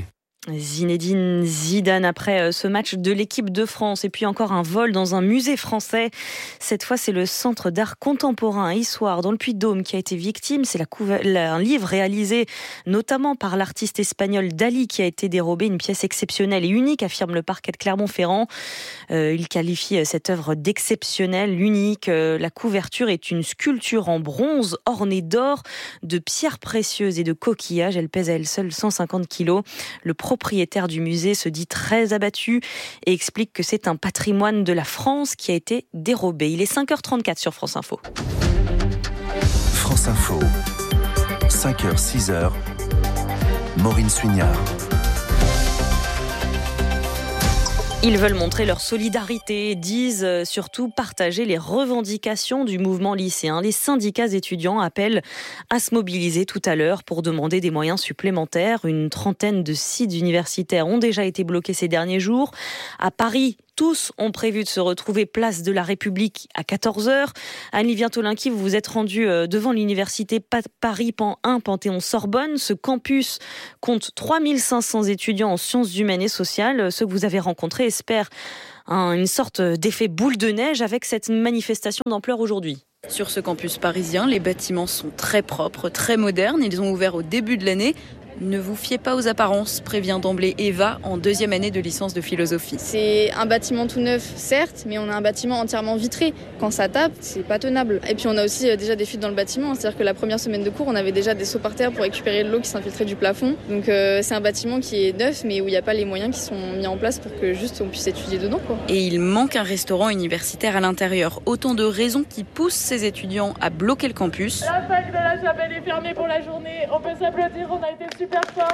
Zinedine Zidane après ce match de l'équipe de France et puis encore un vol dans un musée français. Cette fois, c'est le Centre d'art contemporain à Issoire dans le Puy-de-Dôme qui a été victime. C'est la couve... un livre réalisé notamment par l'artiste espagnol Dali qui a été dérobé. Une pièce exceptionnelle et unique, affirme le parquet de Clermont-Ferrand. Euh, il qualifie cette œuvre d'exceptionnelle, unique. Euh, la couverture est une sculpture en bronze ornée d'or, de pierres précieuses et de coquillages. Elle pèse à elle seule cent cinquante kilos. Le propriétaire du musée se dit très abattu et explique que c'est un patrimoine de la France qui a été dérobé. Il est cinq heures trente-quatre sur France Info. France Info, cinq heures, six heures, Maureen Suignard. Ils veulent montrer leur solidarité, disent surtout partager les revendications du mouvement lycéen. Les syndicats étudiants appellent à se mobiliser tout à l'heure pour demander des moyens supplémentaires. Une trentaine de sites universitaires ont déjà été bloqués ces derniers jours. À Paris, tous ont prévu de se retrouver place de la République à quatorze heures. Annie Vientolin-Qui, vous vous êtes rendue devant l'université Paris un Panthéon-Sorbonne. Ce campus compte trois mille cinq cents étudiants en sciences humaines et sociales. Ceux que vous avez rencontrés espèrent un, une sorte d'effet boule de neige avec cette manifestation d'ampleur aujourd'hui. Sur ce campus parisien, les bâtiments sont très propres, très modernes. Ils ont ouvert au début de l'année. Ne vous fiez pas aux apparences, prévient d'emblée Eva en deuxième année de licence de philosophie. C'est un bâtiment tout neuf, certes, mais on a un bâtiment entièrement vitré. Quand ça tape, c'est pas tenable. Et puis on a aussi déjà des fuites dans le bâtiment, c'est-à-dire que la première semaine de cours, on avait déjà des seaux par terre pour récupérer l'eau qui s'infiltrait du plafond. Donc euh, c'est un bâtiment qui est neuf, mais où il n'y a pas les moyens qui sont mis en place pour que juste on puisse étudier dedans, quoi. Et il manque un restaurant universitaire à l'intérieur. Autant de raisons qui poussent ces étudiants à bloquer le campus. La fac de la Chapelle est fermée pour la journée. On peut s'applaudir, on a été super fort.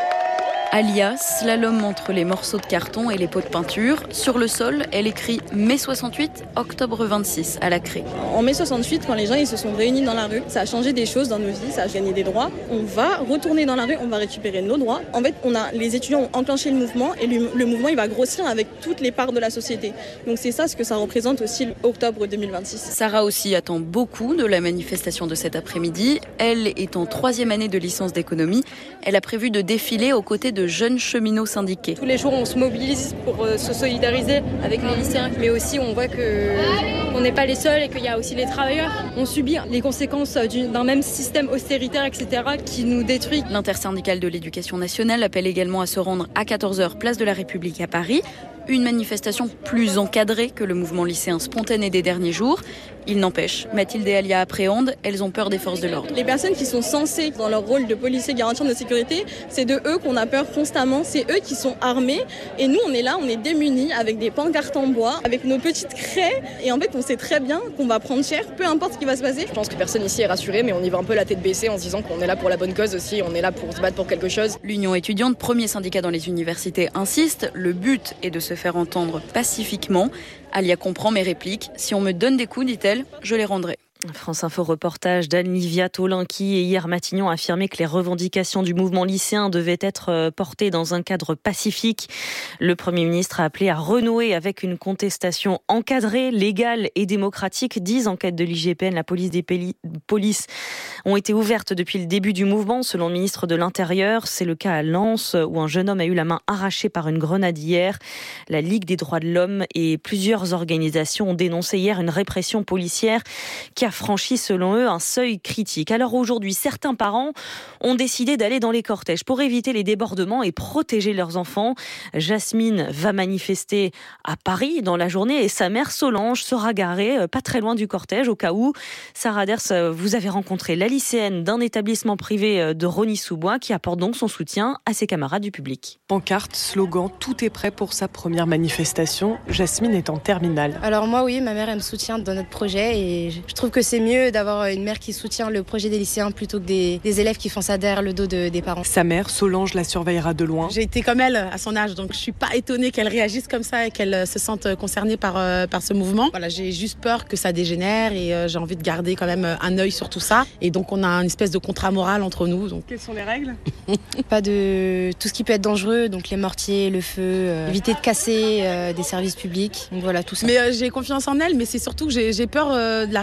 Alias, slalom entre les morceaux de carton et les pots de peinture. Sur le sol, elle écrit mai soixante-huit, octobre vingt-six à la craie. En mai soixante-huit, quand les gens ils se sont réunis dans la rue, ça a changé des choses dans nos vies, ça a gagné des droits. On va retourner dans la rue, on va récupérer nos droits. En fait, on a, les étudiants ont enclenché le mouvement et le, le mouvement il va grossir avec toutes les parts de la société. Donc c'est ça ce que ça représente aussi octobre deux mille vingt-six. Sarah aussi attend beaucoup de la manifestation de cet après-midi. Elle est en troisième année de licence d'économie. Elle a prévu de défiler aux côtés de jeunes cheminots syndiqués. Tous les jours, on se mobilise pour euh, se solidariser avec les lycéens, mais aussi on voit que on n'est pas les seuls et qu'il y a aussi les travailleurs. On subit les conséquences d'un même système austéritaire, et cetera, qui nous détruit. L'intersyndicale de l'éducation nationale appelle également à se rendre à quatorze heures, place de la République à Paris. Une manifestation plus encadrée que le mouvement lycéen spontané des derniers jours. Il n'empêche, Mathilde et Alia appréhendent, elles ont peur des forces de l'ordre. Les personnes qui sont censées, dans leur rôle de policier garantir notre sécurité, c'est de eux qu'on a peur constamment, c'est eux qui sont armés. Et nous, on est là, on est démunis, avec des pancartes en bois, avec nos petites craies. Et en fait, on sait très bien qu'on va prendre cher, peu importe ce qui va se passer. Je pense que personne ici est rassuré, mais on y va un peu la tête baissée en se disant qu'on est là pour la bonne cause aussi, on est là pour se battre pour quelque chose. L'Union étudiante, premier syndicat dans les universités, insiste. Le but est de se faire entendre pacifiquement. Alia comprend mes répliques. Si on me donne des coups, dit-elle, je les rendrai. France Info reportage d'Annie Vientolin-Qui. Et hier, Matignon a affirmé que les revendications du mouvement lycéen devaient être portées dans un cadre pacifique. Le Premier ministre a appelé à renouer avec une contestation encadrée, légale et démocratique. Dix enquêtes de l'I G P N, la police des péli- polices, ont été ouvertes depuis le début du mouvement, selon le ministre de l'Intérieur. C'est le cas à Lens, où un jeune homme a eu la main arrachée par une grenade hier. La Ligue des droits de l'homme et plusieurs organisations ont dénoncé hier une répression policière qui a franchi, selon eux, un seuil critique. Alors aujourd'hui, certains parents ont décidé d'aller dans les cortèges pour éviter les débordements et protéger leurs enfants. Jasmine va manifester à Paris dans la journée et sa mère Solange sera garée pas très loin du cortège au cas où. Sarah Ders, vous avez rencontré la lycéenne d'un établissement privé de Rosny-sous-Bois qui apporte donc son soutien à ses camarades du public. Pancarte, slogan, tout est prêt pour sa première manifestation. Jasmine est en terminale. Alors moi oui, ma mère elle me soutient dans notre projet et je trouve que c'est mieux d'avoir une mère qui soutient le projet des lycéens plutôt que des, des élèves qui font ça derrière le dos de, des parents. Sa mère, Solange, la surveillera de loin. J'ai été comme elle à son âge, donc je suis pas étonnée qu'elle réagisse comme ça et qu'elle se sente concernée par, euh, par ce mouvement. Voilà, j'ai juste peur que ça dégénère et euh, j'ai envie de garder quand même un œil sur tout ça. Et donc on a une espèce de contrat moral entre nous. Donc. Quelles sont les règles? Pas de tout ce qui peut être dangereux, donc les mortiers, le feu, euh, éviter de casser euh, des services publics. Donc voilà, tout ça. Mais euh, j'ai confiance en elle, mais c'est surtout que j'ai, j'ai peur euh, de la réaction des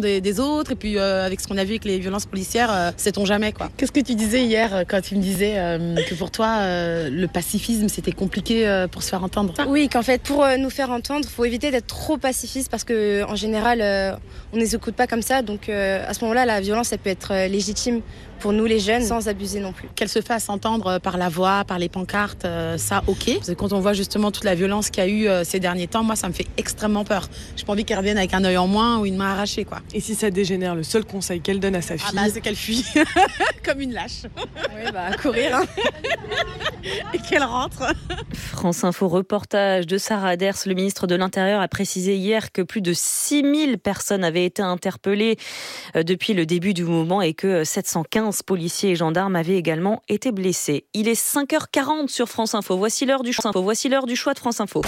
des, des autres. Et puis euh, avec ce qu'on a vu avec les violences policières, euh, sait-on jamais quoi. Qu'est-ce que tu disais hier quand tu me disais euh, que pour toi euh, le pacifisme c'était compliqué euh, pour se faire entendre? Oui, qu'en fait pour euh, nous faire entendre, faut éviter d'être trop pacifiste parce que en général euh, on ne les écoute pas comme ça. Donc euh, à ce moment-là, la violence elle peut être euh, légitime pour nous les jeunes, sans abuser non plus. Qu'elle se fasse entendre par la voix, par les pancartes, euh, ça ok. Parce que quand on voit justement toute la violence qu'il y a eu euh, ces derniers temps, moi ça me fait extrêmement peur. J'ai pas envie qu'elle revienne avec un œil en moins ou une main arrachée quoi. Et si ça dégénère, le seul conseil qu'elle donne à sa fille, ah bah, c'est qu'elle fuit comme une lâche. Oui bah courir hein. Et qu'elle rentre. France Info reportage de Sarah Ders. Le ministre de l'Intérieur a précisé hier que plus de six mille personnes avaient été interpellées depuis le début du mouvement et que sept cent quinze policiers et gendarmes avaient également été blessés. Il est cinq heures quarante sur France Info. Voici l'heure du choix. Voici l'heure du choix de France Info.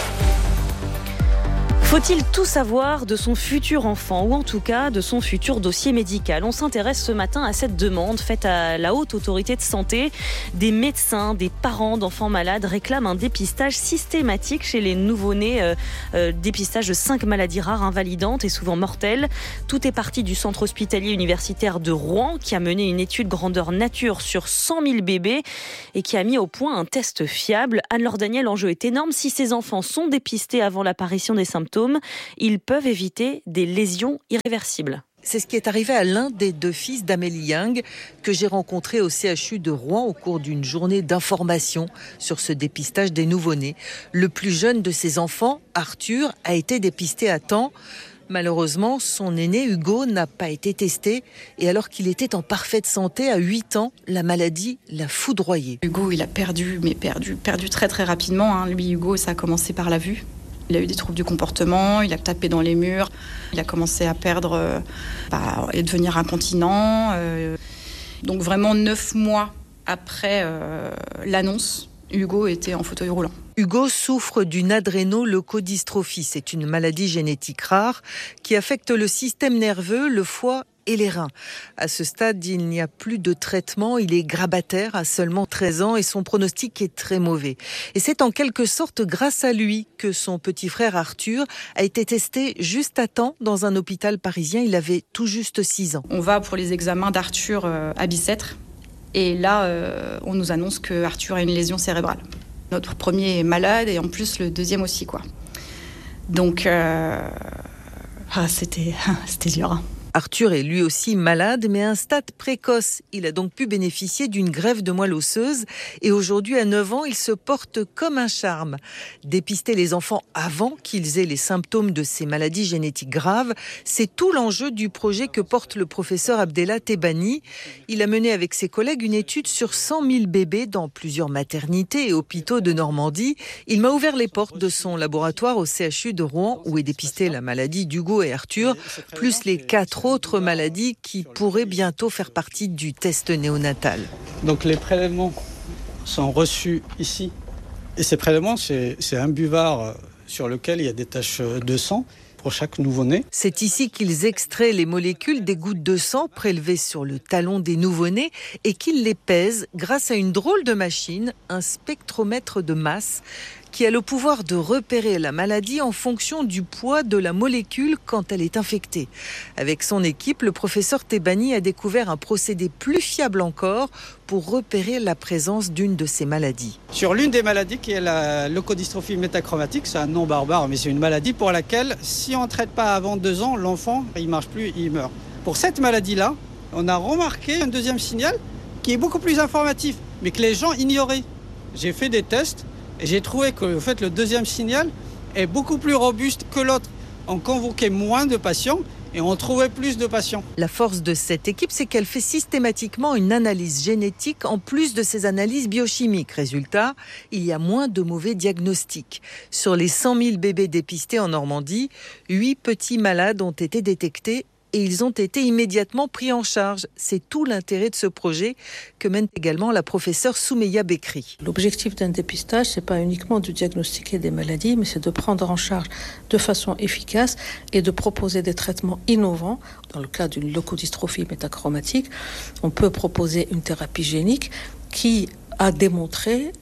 Faut-il tout savoir de son futur enfant ou en tout cas de son futur dossier médical? On s'intéresse ce matin à cette demande faite à la Haute Autorité de Santé. Des médecins, des parents d'enfants malades réclament un dépistage systématique chez les nouveau-nés, euh, euh, dépistage de cinq maladies rares, invalidantes et souvent mortelles. Tout est parti du centre hospitalier universitaire de Rouen qui a mené une étude grandeur nature sur cent mille bébés et qui a mis au point un test fiable. Anne-Laure Daniel, l'enjeu est énorme. Si ces enfants sont dépistés avant l'apparition des symptômes, ils peuvent éviter des lésions irréversibles. C'est ce qui est arrivé à l'un des deux fils d'Amélie Young que j'ai rencontré au C H U de Rouen au cours d'une journée d'information sur ce dépistage des nouveau-nés. Le plus jeune de ses enfants, Arthur, a été dépisté à temps. Malheureusement, son aîné Hugo n'a pas été testé et alors qu'il était en parfaite santé à huit ans, la maladie l'a foudroyé. Hugo, il a perdu, mais perdu, perdu très très rapidement. Hein. Lui, Hugo, ça a commencé par la vue. Il a eu des troubles du comportement, il a tapé dans les murs, il a commencé à perdre euh, bah, et devenir incontinent. Euh. Donc vraiment neuf mois après euh, l'annonce, Hugo était en fauteuil roulant. Hugo souffre d'une adrénoleucodystrophie. C'est une maladie génétique rare qui affecte le système nerveux, le foie et les reins. À ce stade, il n'y a plus de traitement. Il est grabataire à seulement treize ans et son pronostic est très mauvais. Et c'est en quelque sorte grâce à lui que son petit frère Arthur a été testé juste à temps dans un hôpital parisien. Il avait tout juste six ans. On va pour les examens d'Arthur euh, à Bicêtre. Et là, euh, on nous annonce que Arthur a une lésion cérébrale. Notre premier est malade et en plus le deuxième aussi, quoi. Donc, euh... ah, c'était, c'était dur. Arthur est lui aussi malade, mais à un stade précoce. Il a donc pu bénéficier d'une greffe de moelle osseuse et aujourd'hui, à neuf ans, il se porte comme un charme. Dépister les enfants avant qu'ils aient les symptômes de ces maladies génétiques graves, c'est tout l'enjeu du projet que porte le professeur Abdellah Tebani. Il a mené avec ses collègues une étude sur cent mille bébés dans plusieurs maternités et hôpitaux de Normandie. Il m'a ouvert les portes de son laboratoire au C H U de Rouen où est dépistée la maladie d'Hugo et Arthur, plus les quatre autres maladies qui pourraient bientôt faire partie du test néonatal. Donc les prélèvements sont reçus ici. Et ces prélèvements, c'est, c'est un buvard sur lequel il y a des taches de sang pour chaque nouveau-né. C'est ici qu'ils extraient les molécules des gouttes de sang prélevées sur le talon des nouveau-nés et qu'ils les pèsent grâce à une drôle de machine, un spectromètre de masse, qui a le pouvoir de repérer la maladie en fonction du poids de la molécule quand elle est infectée. Avec son équipe, le professeur Tebani a découvert un procédé plus fiable encore pour repérer la présence d'une de ces maladies. Sur l'une des maladies qui est la leucodystrophie métachromatique, c'est un nom barbare, mais c'est une maladie pour laquelle, si on ne traite pas avant deux ans, l'enfant, il ne marche plus, il meurt. Pour cette maladie-là, on a remarqué un deuxième signal qui est beaucoup plus informatif, mais que les gens ignoraient. J'ai fait des tests, et j'ai trouvé que en fait, le deuxième signal est beaucoup plus robuste que l'autre. On convoquait moins de patients et on trouvait plus de patients. La force de cette équipe, c'est qu'elle fait systématiquement une analyse génétique en plus de ses analyses biochimiques. Résultat, il y a moins de mauvais diagnostics. Sur les cent mille bébés dépistés en Normandie, huit petits malades ont été détectés et ils ont été immédiatement pris en charge. C'est tout l'intérêt de ce projet que mène également la professeure Soumeya Bekri. L'objectif d'un dépistage, c'est pas uniquement de diagnostiquer des maladies, mais c'est de prendre en charge de façon efficace et de proposer des traitements innovants. Dans le cas d'une leucodystrophie métachromatique, on peut proposer une thérapie génique qui a démontré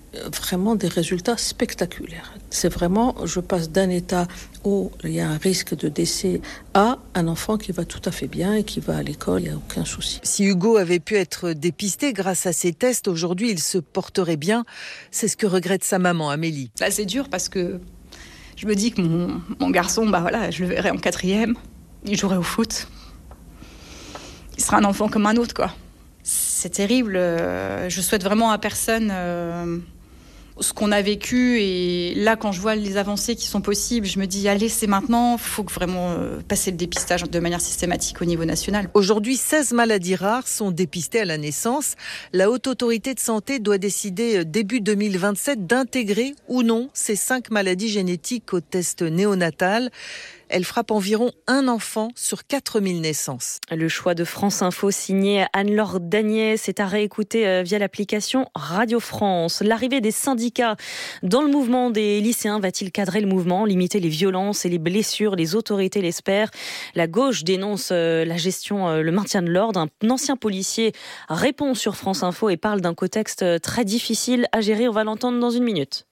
vraiment des résultats spectaculaires. C'est vraiment, je passe d'un état où il y a un risque de décès à un enfant qui va tout à fait bien et qui va à l'école, il n'y a aucun souci. Si Hugo avait pu être dépisté grâce à ces tests, aujourd'hui il se porterait bien. C'est ce que regrette sa maman, Amélie. Là, c'est dur parce que je me dis que mon, mon garçon, bah voilà, je le verrai en quatrième, il jouerait au foot. Il sera un enfant comme un autre, quoi. C'est terrible. Je souhaite vraiment à personne euh, ce qu'on a vécu. Et là, quand je vois les avancées qui sont possibles, je me dis, allez, c'est maintenant. Il faut vraiment euh, passer le dépistage de manière systématique au niveau national. Aujourd'hui, seize maladies rares sont dépistées à la naissance. La Haute Autorité de Santé doit décider début deux mille vingt-sept d'intégrer ou non ces cinq maladies génétiques au test néonatal. Elle frappe environ un enfant sur quatre mille naissances. Le choix de France Info signé Anne-Laure Dagnès est à réécouter via l'application Radio France. L'arrivée des syndicats dans le mouvement des lycéens va-t-il cadrer le mouvement, limiter les violences et les blessures? Les autorités l'espèrent. La gauche dénonce la gestion, le maintien de l'ordre. Un ancien policier répond sur France Info et parle d'un contexte très difficile à gérer. On va l'entendre dans une minute.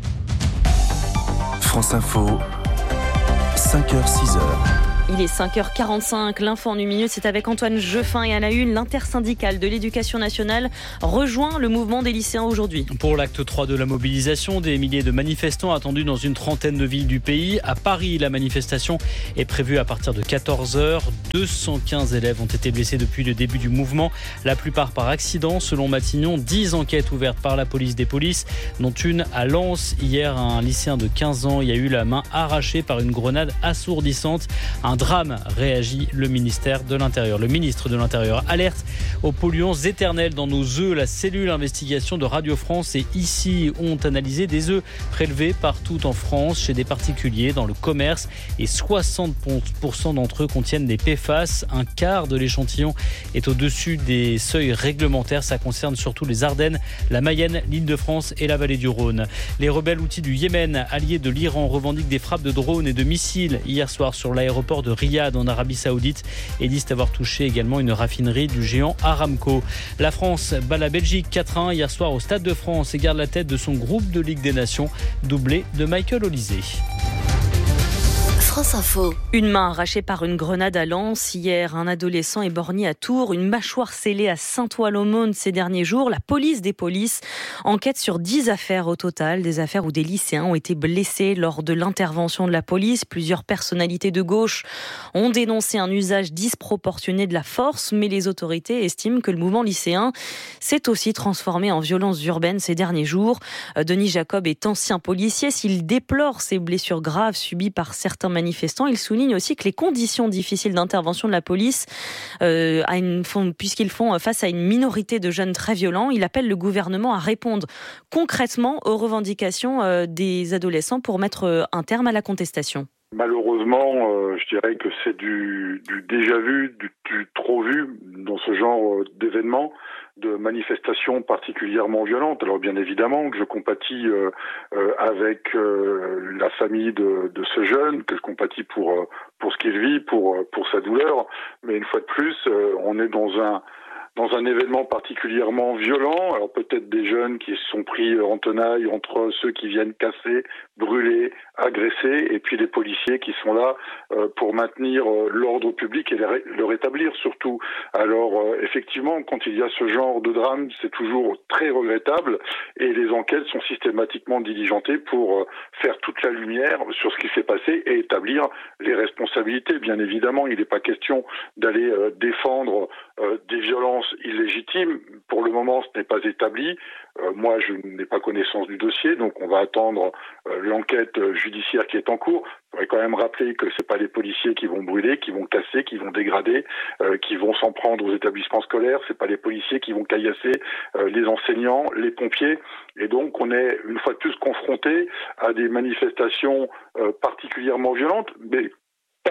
France Info. cinq heures, six heures. Il est cinq heures quarante-cinq, l'info en une minute, c'est avec Antoine Jeffin et à la une, l'intersyndicale de l'éducation nationale rejoint le mouvement des lycéens aujourd'hui. Pour l'acte trois de la mobilisation, des milliers de manifestants attendus dans une trentaine de villes du pays. À Paris, la manifestation est prévue à partir de quatorze heures. deux cent quinze élèves ont été blessés depuis le début du mouvement, la plupart par accident. Selon Matignon, dix enquêtes ouvertes par la police des polices, dont une à Lens. Hier, un lycéen de quinze ans y a eu la main arrachée par une grenade assourdissante. Un drame, réagit le ministère de l'Intérieur. Le ministre de l'Intérieur alerte aux polluants éternels dans nos œufs. La cellule investigation de Radio France et ici ont analysé des œufs prélevés partout en France, chez des particuliers, dans le commerce. Et soixante pour cent d'entre eux contiennent des P F A S. Un quart de l'échantillon est au-dessus des seuils réglementaires. Ça concerne surtout les Ardennes, la Mayenne, l'Île-de-France et la vallée du Rhône. Les rebelles outils du Yémen, alliés de l'Iran, revendiquent des frappes de drones et de missiles hier soir sur l'aéroport de Riyad en Arabie Saoudite et disent avoir touché également une raffinerie du géant Aramco. La France bat la Belgique quatre à un hier soir au Stade de France et garde la tête de son groupe de Ligue des Nations, doublé de Michael Olysée. France Info. Une main arrachée par une grenade à Lens. Hier, un adolescent éborgné à Tours, une mâchoire scellée à Saint-Ouen-l'Aumône ces derniers jours. La police des polices enquête sur dix affaires au total, des affaires où des lycéens ont été blessés lors de l'intervention de la police. Plusieurs personnalités de gauche ont dénoncé un usage disproportionné de la force, mais les autorités estiment que le mouvement lycéen s'est aussi transformé en violence urbaine ces derniers jours. Denis Jacob est ancien policier. S'il déplore ces blessures graves subies par certains manifestants, manifestants. Il souligne aussi que les conditions difficiles d'intervention de la police, euh, à une, font, puisqu'ils font face à une minorité de jeunes très violents, il appelle le gouvernement à répondre concrètement aux revendications euh, des adolescents pour mettre euh, un terme à la contestation. Malheureusement, euh, je dirais que c'est du, du déjà vu, du, du trop vu dans ce genre d'événements, de manifestations particulièrement violentes. Alors bien évidemment que je compatis euh, euh, avec euh, la famille de, de ce jeune, que je compatis pour euh, pour ce qu'il vit, pour pour sa douleur. Mais une fois de plus, euh, on est dans un dans un événement particulièrement violent. Alors peut-être des jeunes qui se sont pris en tenaille entre ceux qui viennent casser, brûler, agresser, et puis les policiers qui sont là euh, pour maintenir euh, l'ordre public et le, ré- le rétablir surtout. Alors euh, effectivement, quand il y a ce genre de drame, c'est toujours très regrettable, et les enquêtes sont systématiquement diligentées pour euh, faire toute la lumière sur ce qui s'est passé et établir les responsabilités. Bien évidemment, il n'est pas question d'aller euh, défendre euh, des violences illégitimes. Pour le moment, ce n'est pas établi. Euh, moi, je n'ai pas connaissance du dossier, donc on va attendre euh, l'enquête judiciaire qui est en cours. Il faudrait quand même rappeler que c'est pas les policiers qui vont brûler, qui vont casser, qui vont dégrader, euh, qui vont s'en prendre aux établissements scolaires. C'est pas les policiers qui vont caillasser euh, les enseignants, les pompiers. Et donc, on est une fois de plus confronté à des manifestations euh, particulièrement violentes, mais pas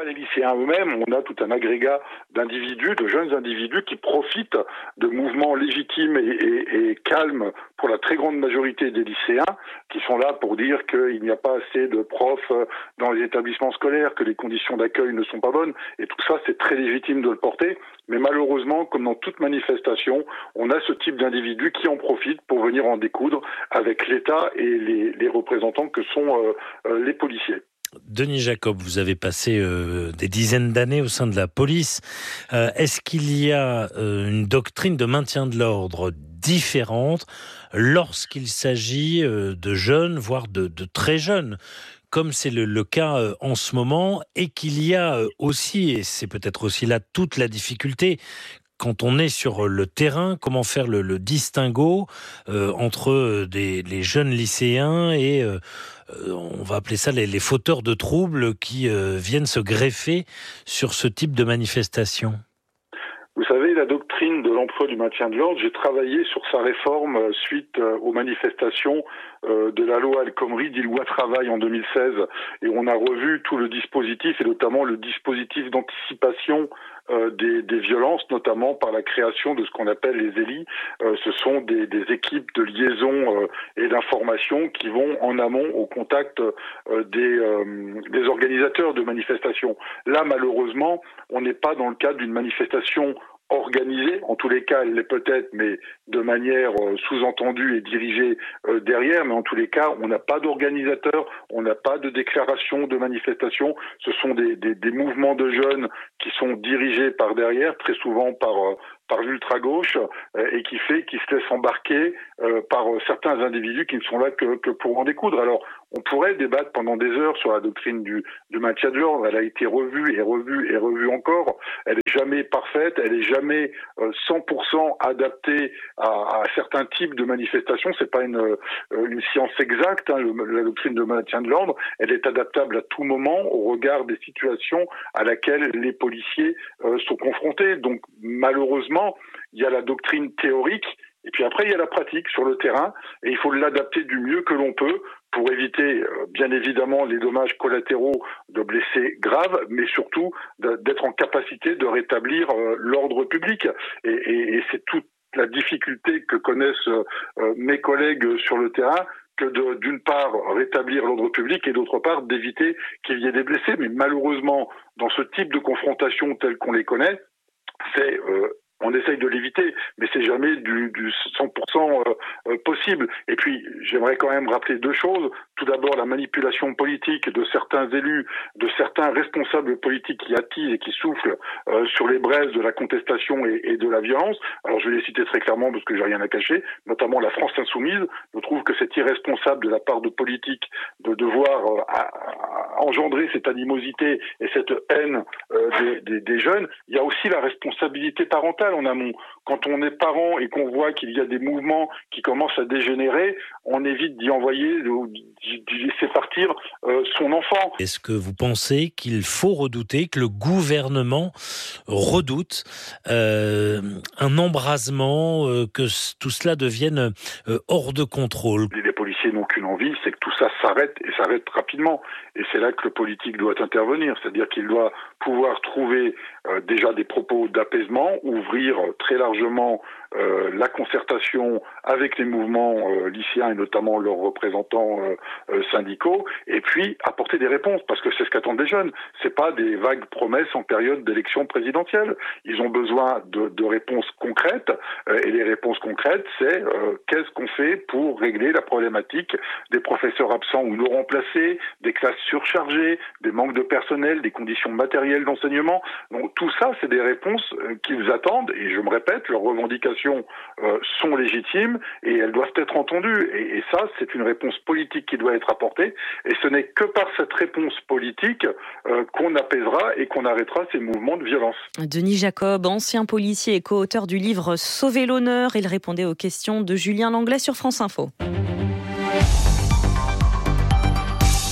pas les lycéens eux-mêmes, on a tout un agrégat d'individus, de jeunes individus qui profitent de mouvements légitimes et, et, et calmes pour la très grande majorité des lycéens, qui sont là pour dire qu'il n'y a pas assez de profs dans les établissements scolaires, que les conditions d'accueil ne sont pas bonnes, et tout ça c'est très légitime de le porter, mais malheureusement, comme dans toute manifestation, on a ce type d'individus qui en profitent pour venir en découdre avec l'État et les, les représentants que sont euh, euh, les policiers. Denis Jacob, vous avez passé euh, des dizaines d'années au sein de la police. Euh, est-ce qu'il y a euh, une doctrine de maintien de l'ordre différente lorsqu'il s'agit euh, de jeunes, voire de, de très jeunes, comme c'est le, le cas euh, en ce moment, et qu'il y a euh, aussi, et c'est peut-être aussi là toute la difficulté, quand on est sur le terrain, comment faire le, le distinguo euh, entre des, les jeunes lycéens et, euh, on va appeler ça les, les fauteurs de troubles qui euh, viennent se greffer sur ce type de manifestation? Vous savez, la doctrine de l'emploi du maintien de l'ordre, j'ai travaillé sur sa réforme suite aux manifestations de la loi El Khomri, dit loi travail en deux mille seize, et on a revu tout le dispositif, et notamment le dispositif d'anticipation euh, des, des violences, notamment par la création de ce qu'on appelle les E L I. Euh, ce sont des, des équipes de liaison euh, et d'information qui vont en amont au contact euh, des, euh, des organisateurs de manifestations. Là, malheureusement, on n'est pas dans le cadre d'une manifestation organisée, en tous les cas elle l'est peut-être, mais de manière euh, sous-entendue et dirigée euh, derrière, mais en tous les cas on n'a pas d'organisateur, on n'a pas de déclaration de manifestation, ce sont des, des, des mouvements de jeunes qui sont dirigés par derrière, très souvent par euh, par l'ultra-gauche, euh, et qui fait qu'ils se laissent embarquer euh, par euh, certains individus qui ne sont là que, que pour en découdre. Alors, on pourrait débattre pendant des heures sur la doctrine du, du maintien de l'ordre. Elle a été revue et revue et revue encore. Elle est jamais parfaite, elle est jamais euh, cent pour cent adaptée à, à certains types de manifestations. C'est pas une, euh, une science exacte, hein, le, la doctrine de maintien de l'ordre. Elle est adaptable à tout moment au regard des situations à laquelle les policiers euh, sont confrontés. Donc, malheureusement, il y a la doctrine théorique et puis après il y a la pratique sur le terrain et il faut l'adapter du mieux que l'on peut pour éviter euh, bien évidemment les dommages collatéraux de blessés graves, mais surtout d'être en capacité de rétablir euh, l'ordre public. Et, et, et c'est toute la difficulté que connaissent euh, mes collègues sur le terrain, que de, d'une part rétablir l'ordre public et d'autre part d'éviter qu'il y ait des blessés. Mais malheureusement, dans ce type de confrontation telle qu'on les connaît, c'est euh, on essaye de l'éviter, mais c'est jamais du, du cent pour cent euh, possible. Et puis, j'aimerais quand même rappeler deux choses. Tout d'abord, la manipulation politique de certains élus, de certains responsables politiques qui attisent et qui soufflent euh, sur les braises de la contestation et, et de la violence. Alors, je vais les citer très clairement parce que j'ai rien à cacher. Notamment la France insoumise. Je trouve que c'est irresponsable de la part de politiques de devoir euh, à, à engendrer cette animosité et cette haine euh, des, des, des jeunes. Il y a aussi la responsabilité parentale en amont. Quand on est parent et qu'on voit qu'il y a des mouvements qui commencent à dégénérer, on évite d'y envoyer, d'y laisser partir euh, son enfant. Est-ce que vous pensez qu'il faut redouter, que le gouvernement redoute euh, un embrasement, euh, que tout cela devienne euh, hors de contrôle? Les policiers n'ont qu'une envie, c'est que tout ça s'arrête et s'arrête rapidement. Et c'est là que le politique doit intervenir, c'est-à-dire qu'il doit pouvoir trouver euh, déjà des propos d'apaisement, ouvrir très largement euh, la concertation avec les mouvements euh, lycéens et notamment leurs représentants euh, euh, syndicaux, et puis apporter des réponses, parce que c'est ce qu'attendent les jeunes. C'est pas des vagues promesses en période d'élection présidentielle. Ils ont besoin de, de réponses concrètes, euh, et les réponses concrètes, c'est euh, qu'est-ce qu'on fait pour régler la problématique des professeurs absents ou non remplacés, des classes surchargées, des manques de personnel, des conditions matérielles d'enseignement. Donc tout ça, c'est des réponses euh, qu'ils attendent, et je me répète, leurs revendications euh, sont légitimes et elles doivent être entendues. Et, et ça, c'est une réponse politique qui doit être apportée, et ce n'est que par cette réponse politique euh, qu'on apaisera et qu'on arrêtera ces mouvements de violence. Denis Jacob, ancien policier et co-auteur du livre Sauver l'honneur, il répondait aux questions de Julien Langlais sur France Info.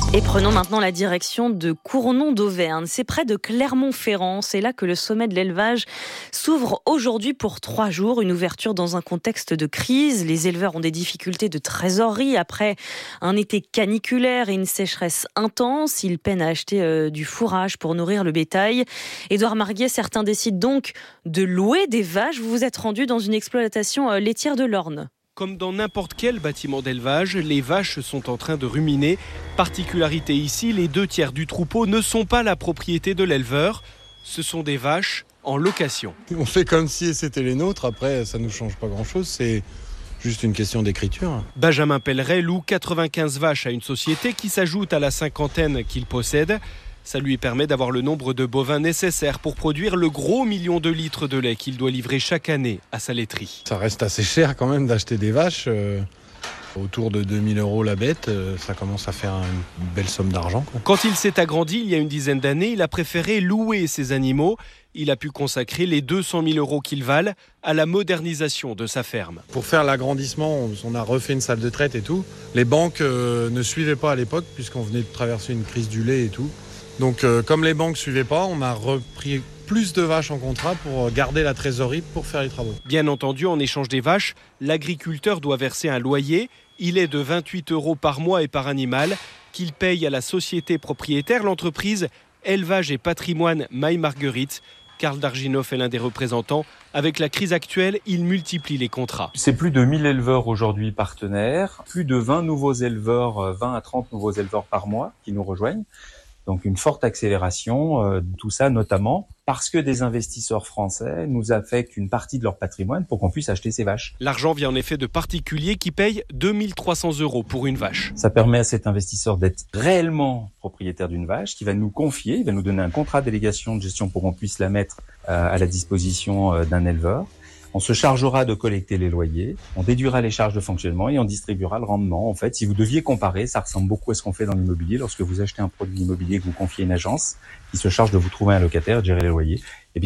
Et prenons maintenant la direction de Cournon d'Auvergne. C'est près de Clermont-Ferrand. C'est là que le sommet de l'élevage s'ouvre aujourd'hui pour trois jours. Une ouverture dans un contexte de crise. Les éleveurs ont des difficultés de trésorerie après un été caniculaire et une sécheresse intense. Ils peinent à acheter euh, du fourrage pour nourrir le bétail. Édouard Marguet, certains décident donc de louer des vaches. Vous vous êtes rendu dans une exploitation euh, laitière de l'Orne. Comme dans n'importe quel bâtiment d'élevage, les vaches sont en train de ruminer. Particularité ici, les deux tiers du troupeau ne sont pas la propriété de l'éleveur. Ce sont des vaches en location. On fait comme si c'était les nôtres, après ça ne nous change pas grand-chose, c'est juste une question d'écriture. Benjamin Pelleret loue quatre-vingt-quinze vaches à une société qui s'ajoute à la cinquantaine qu'il possède. Ça lui permet d'avoir le nombre de bovins nécessaires pour produire le gros million de litres de lait qu'il doit livrer chaque année à sa laiterie. Ça reste assez cher quand même d'acheter des vaches. Euh, autour de deux mille euros la bête, euh, ça commence à faire une belle somme d'argent, quoi. Quand il s'est agrandi il y a une dizaine d'années, il a préféré louer ses animaux. Il a pu consacrer les deux cent mille euros qu'ils valent à la modernisation de sa ferme. Pour faire l'agrandissement, on a refait une salle de traite et tout. Les banques euh, ne suivaient pas à l'époque puisqu'on venait de traverser une crise du lait et tout. Donc euh, comme les banques ne suivaient pas, on a repris plus de vaches en contrat pour garder la trésorerie pour faire les travaux. Bien entendu, en échange des vaches, l'agriculteur doit verser un loyer. Il est de vingt-huit euros par mois et par animal qu'il paye à la société propriétaire, l'entreprise Élevage et Patrimoine Maille-Marguerite. Karl Darginov est l'un des représentants. Avec la crise actuelle, il multiplie les contrats. C'est plus de mille éleveurs aujourd'hui partenaires, plus de vingt nouveaux éleveurs, vingt à trente nouveaux éleveurs par mois qui nous rejoignent. Donc une forte accélération euh, de tout ça, notamment parce que des investisseurs français nous affectent une partie de leur patrimoine pour qu'on puisse acheter ces vaches. L'argent vient en effet de particuliers qui payent deux mille trois cents euros pour une vache. Ça permet à cet investisseur d'être réellement propriétaire d'une vache, qui va nous confier, il va nous donner un contrat de délégation de gestion pour qu'on puisse la mettre euh, à la disposition euh, d'un éleveur. On se chargera de collecter les loyers, on déduira les charges de fonctionnement et on distribuera le rendement. En fait, si vous deviez comparer, ça ressemble beaucoup à ce qu'on fait dans l'immobilier. Lorsque vous achetez un produit immobilier que vous confiez à une agence qui se charge de vous trouver un locataire et de gérer les loyers, eh bien,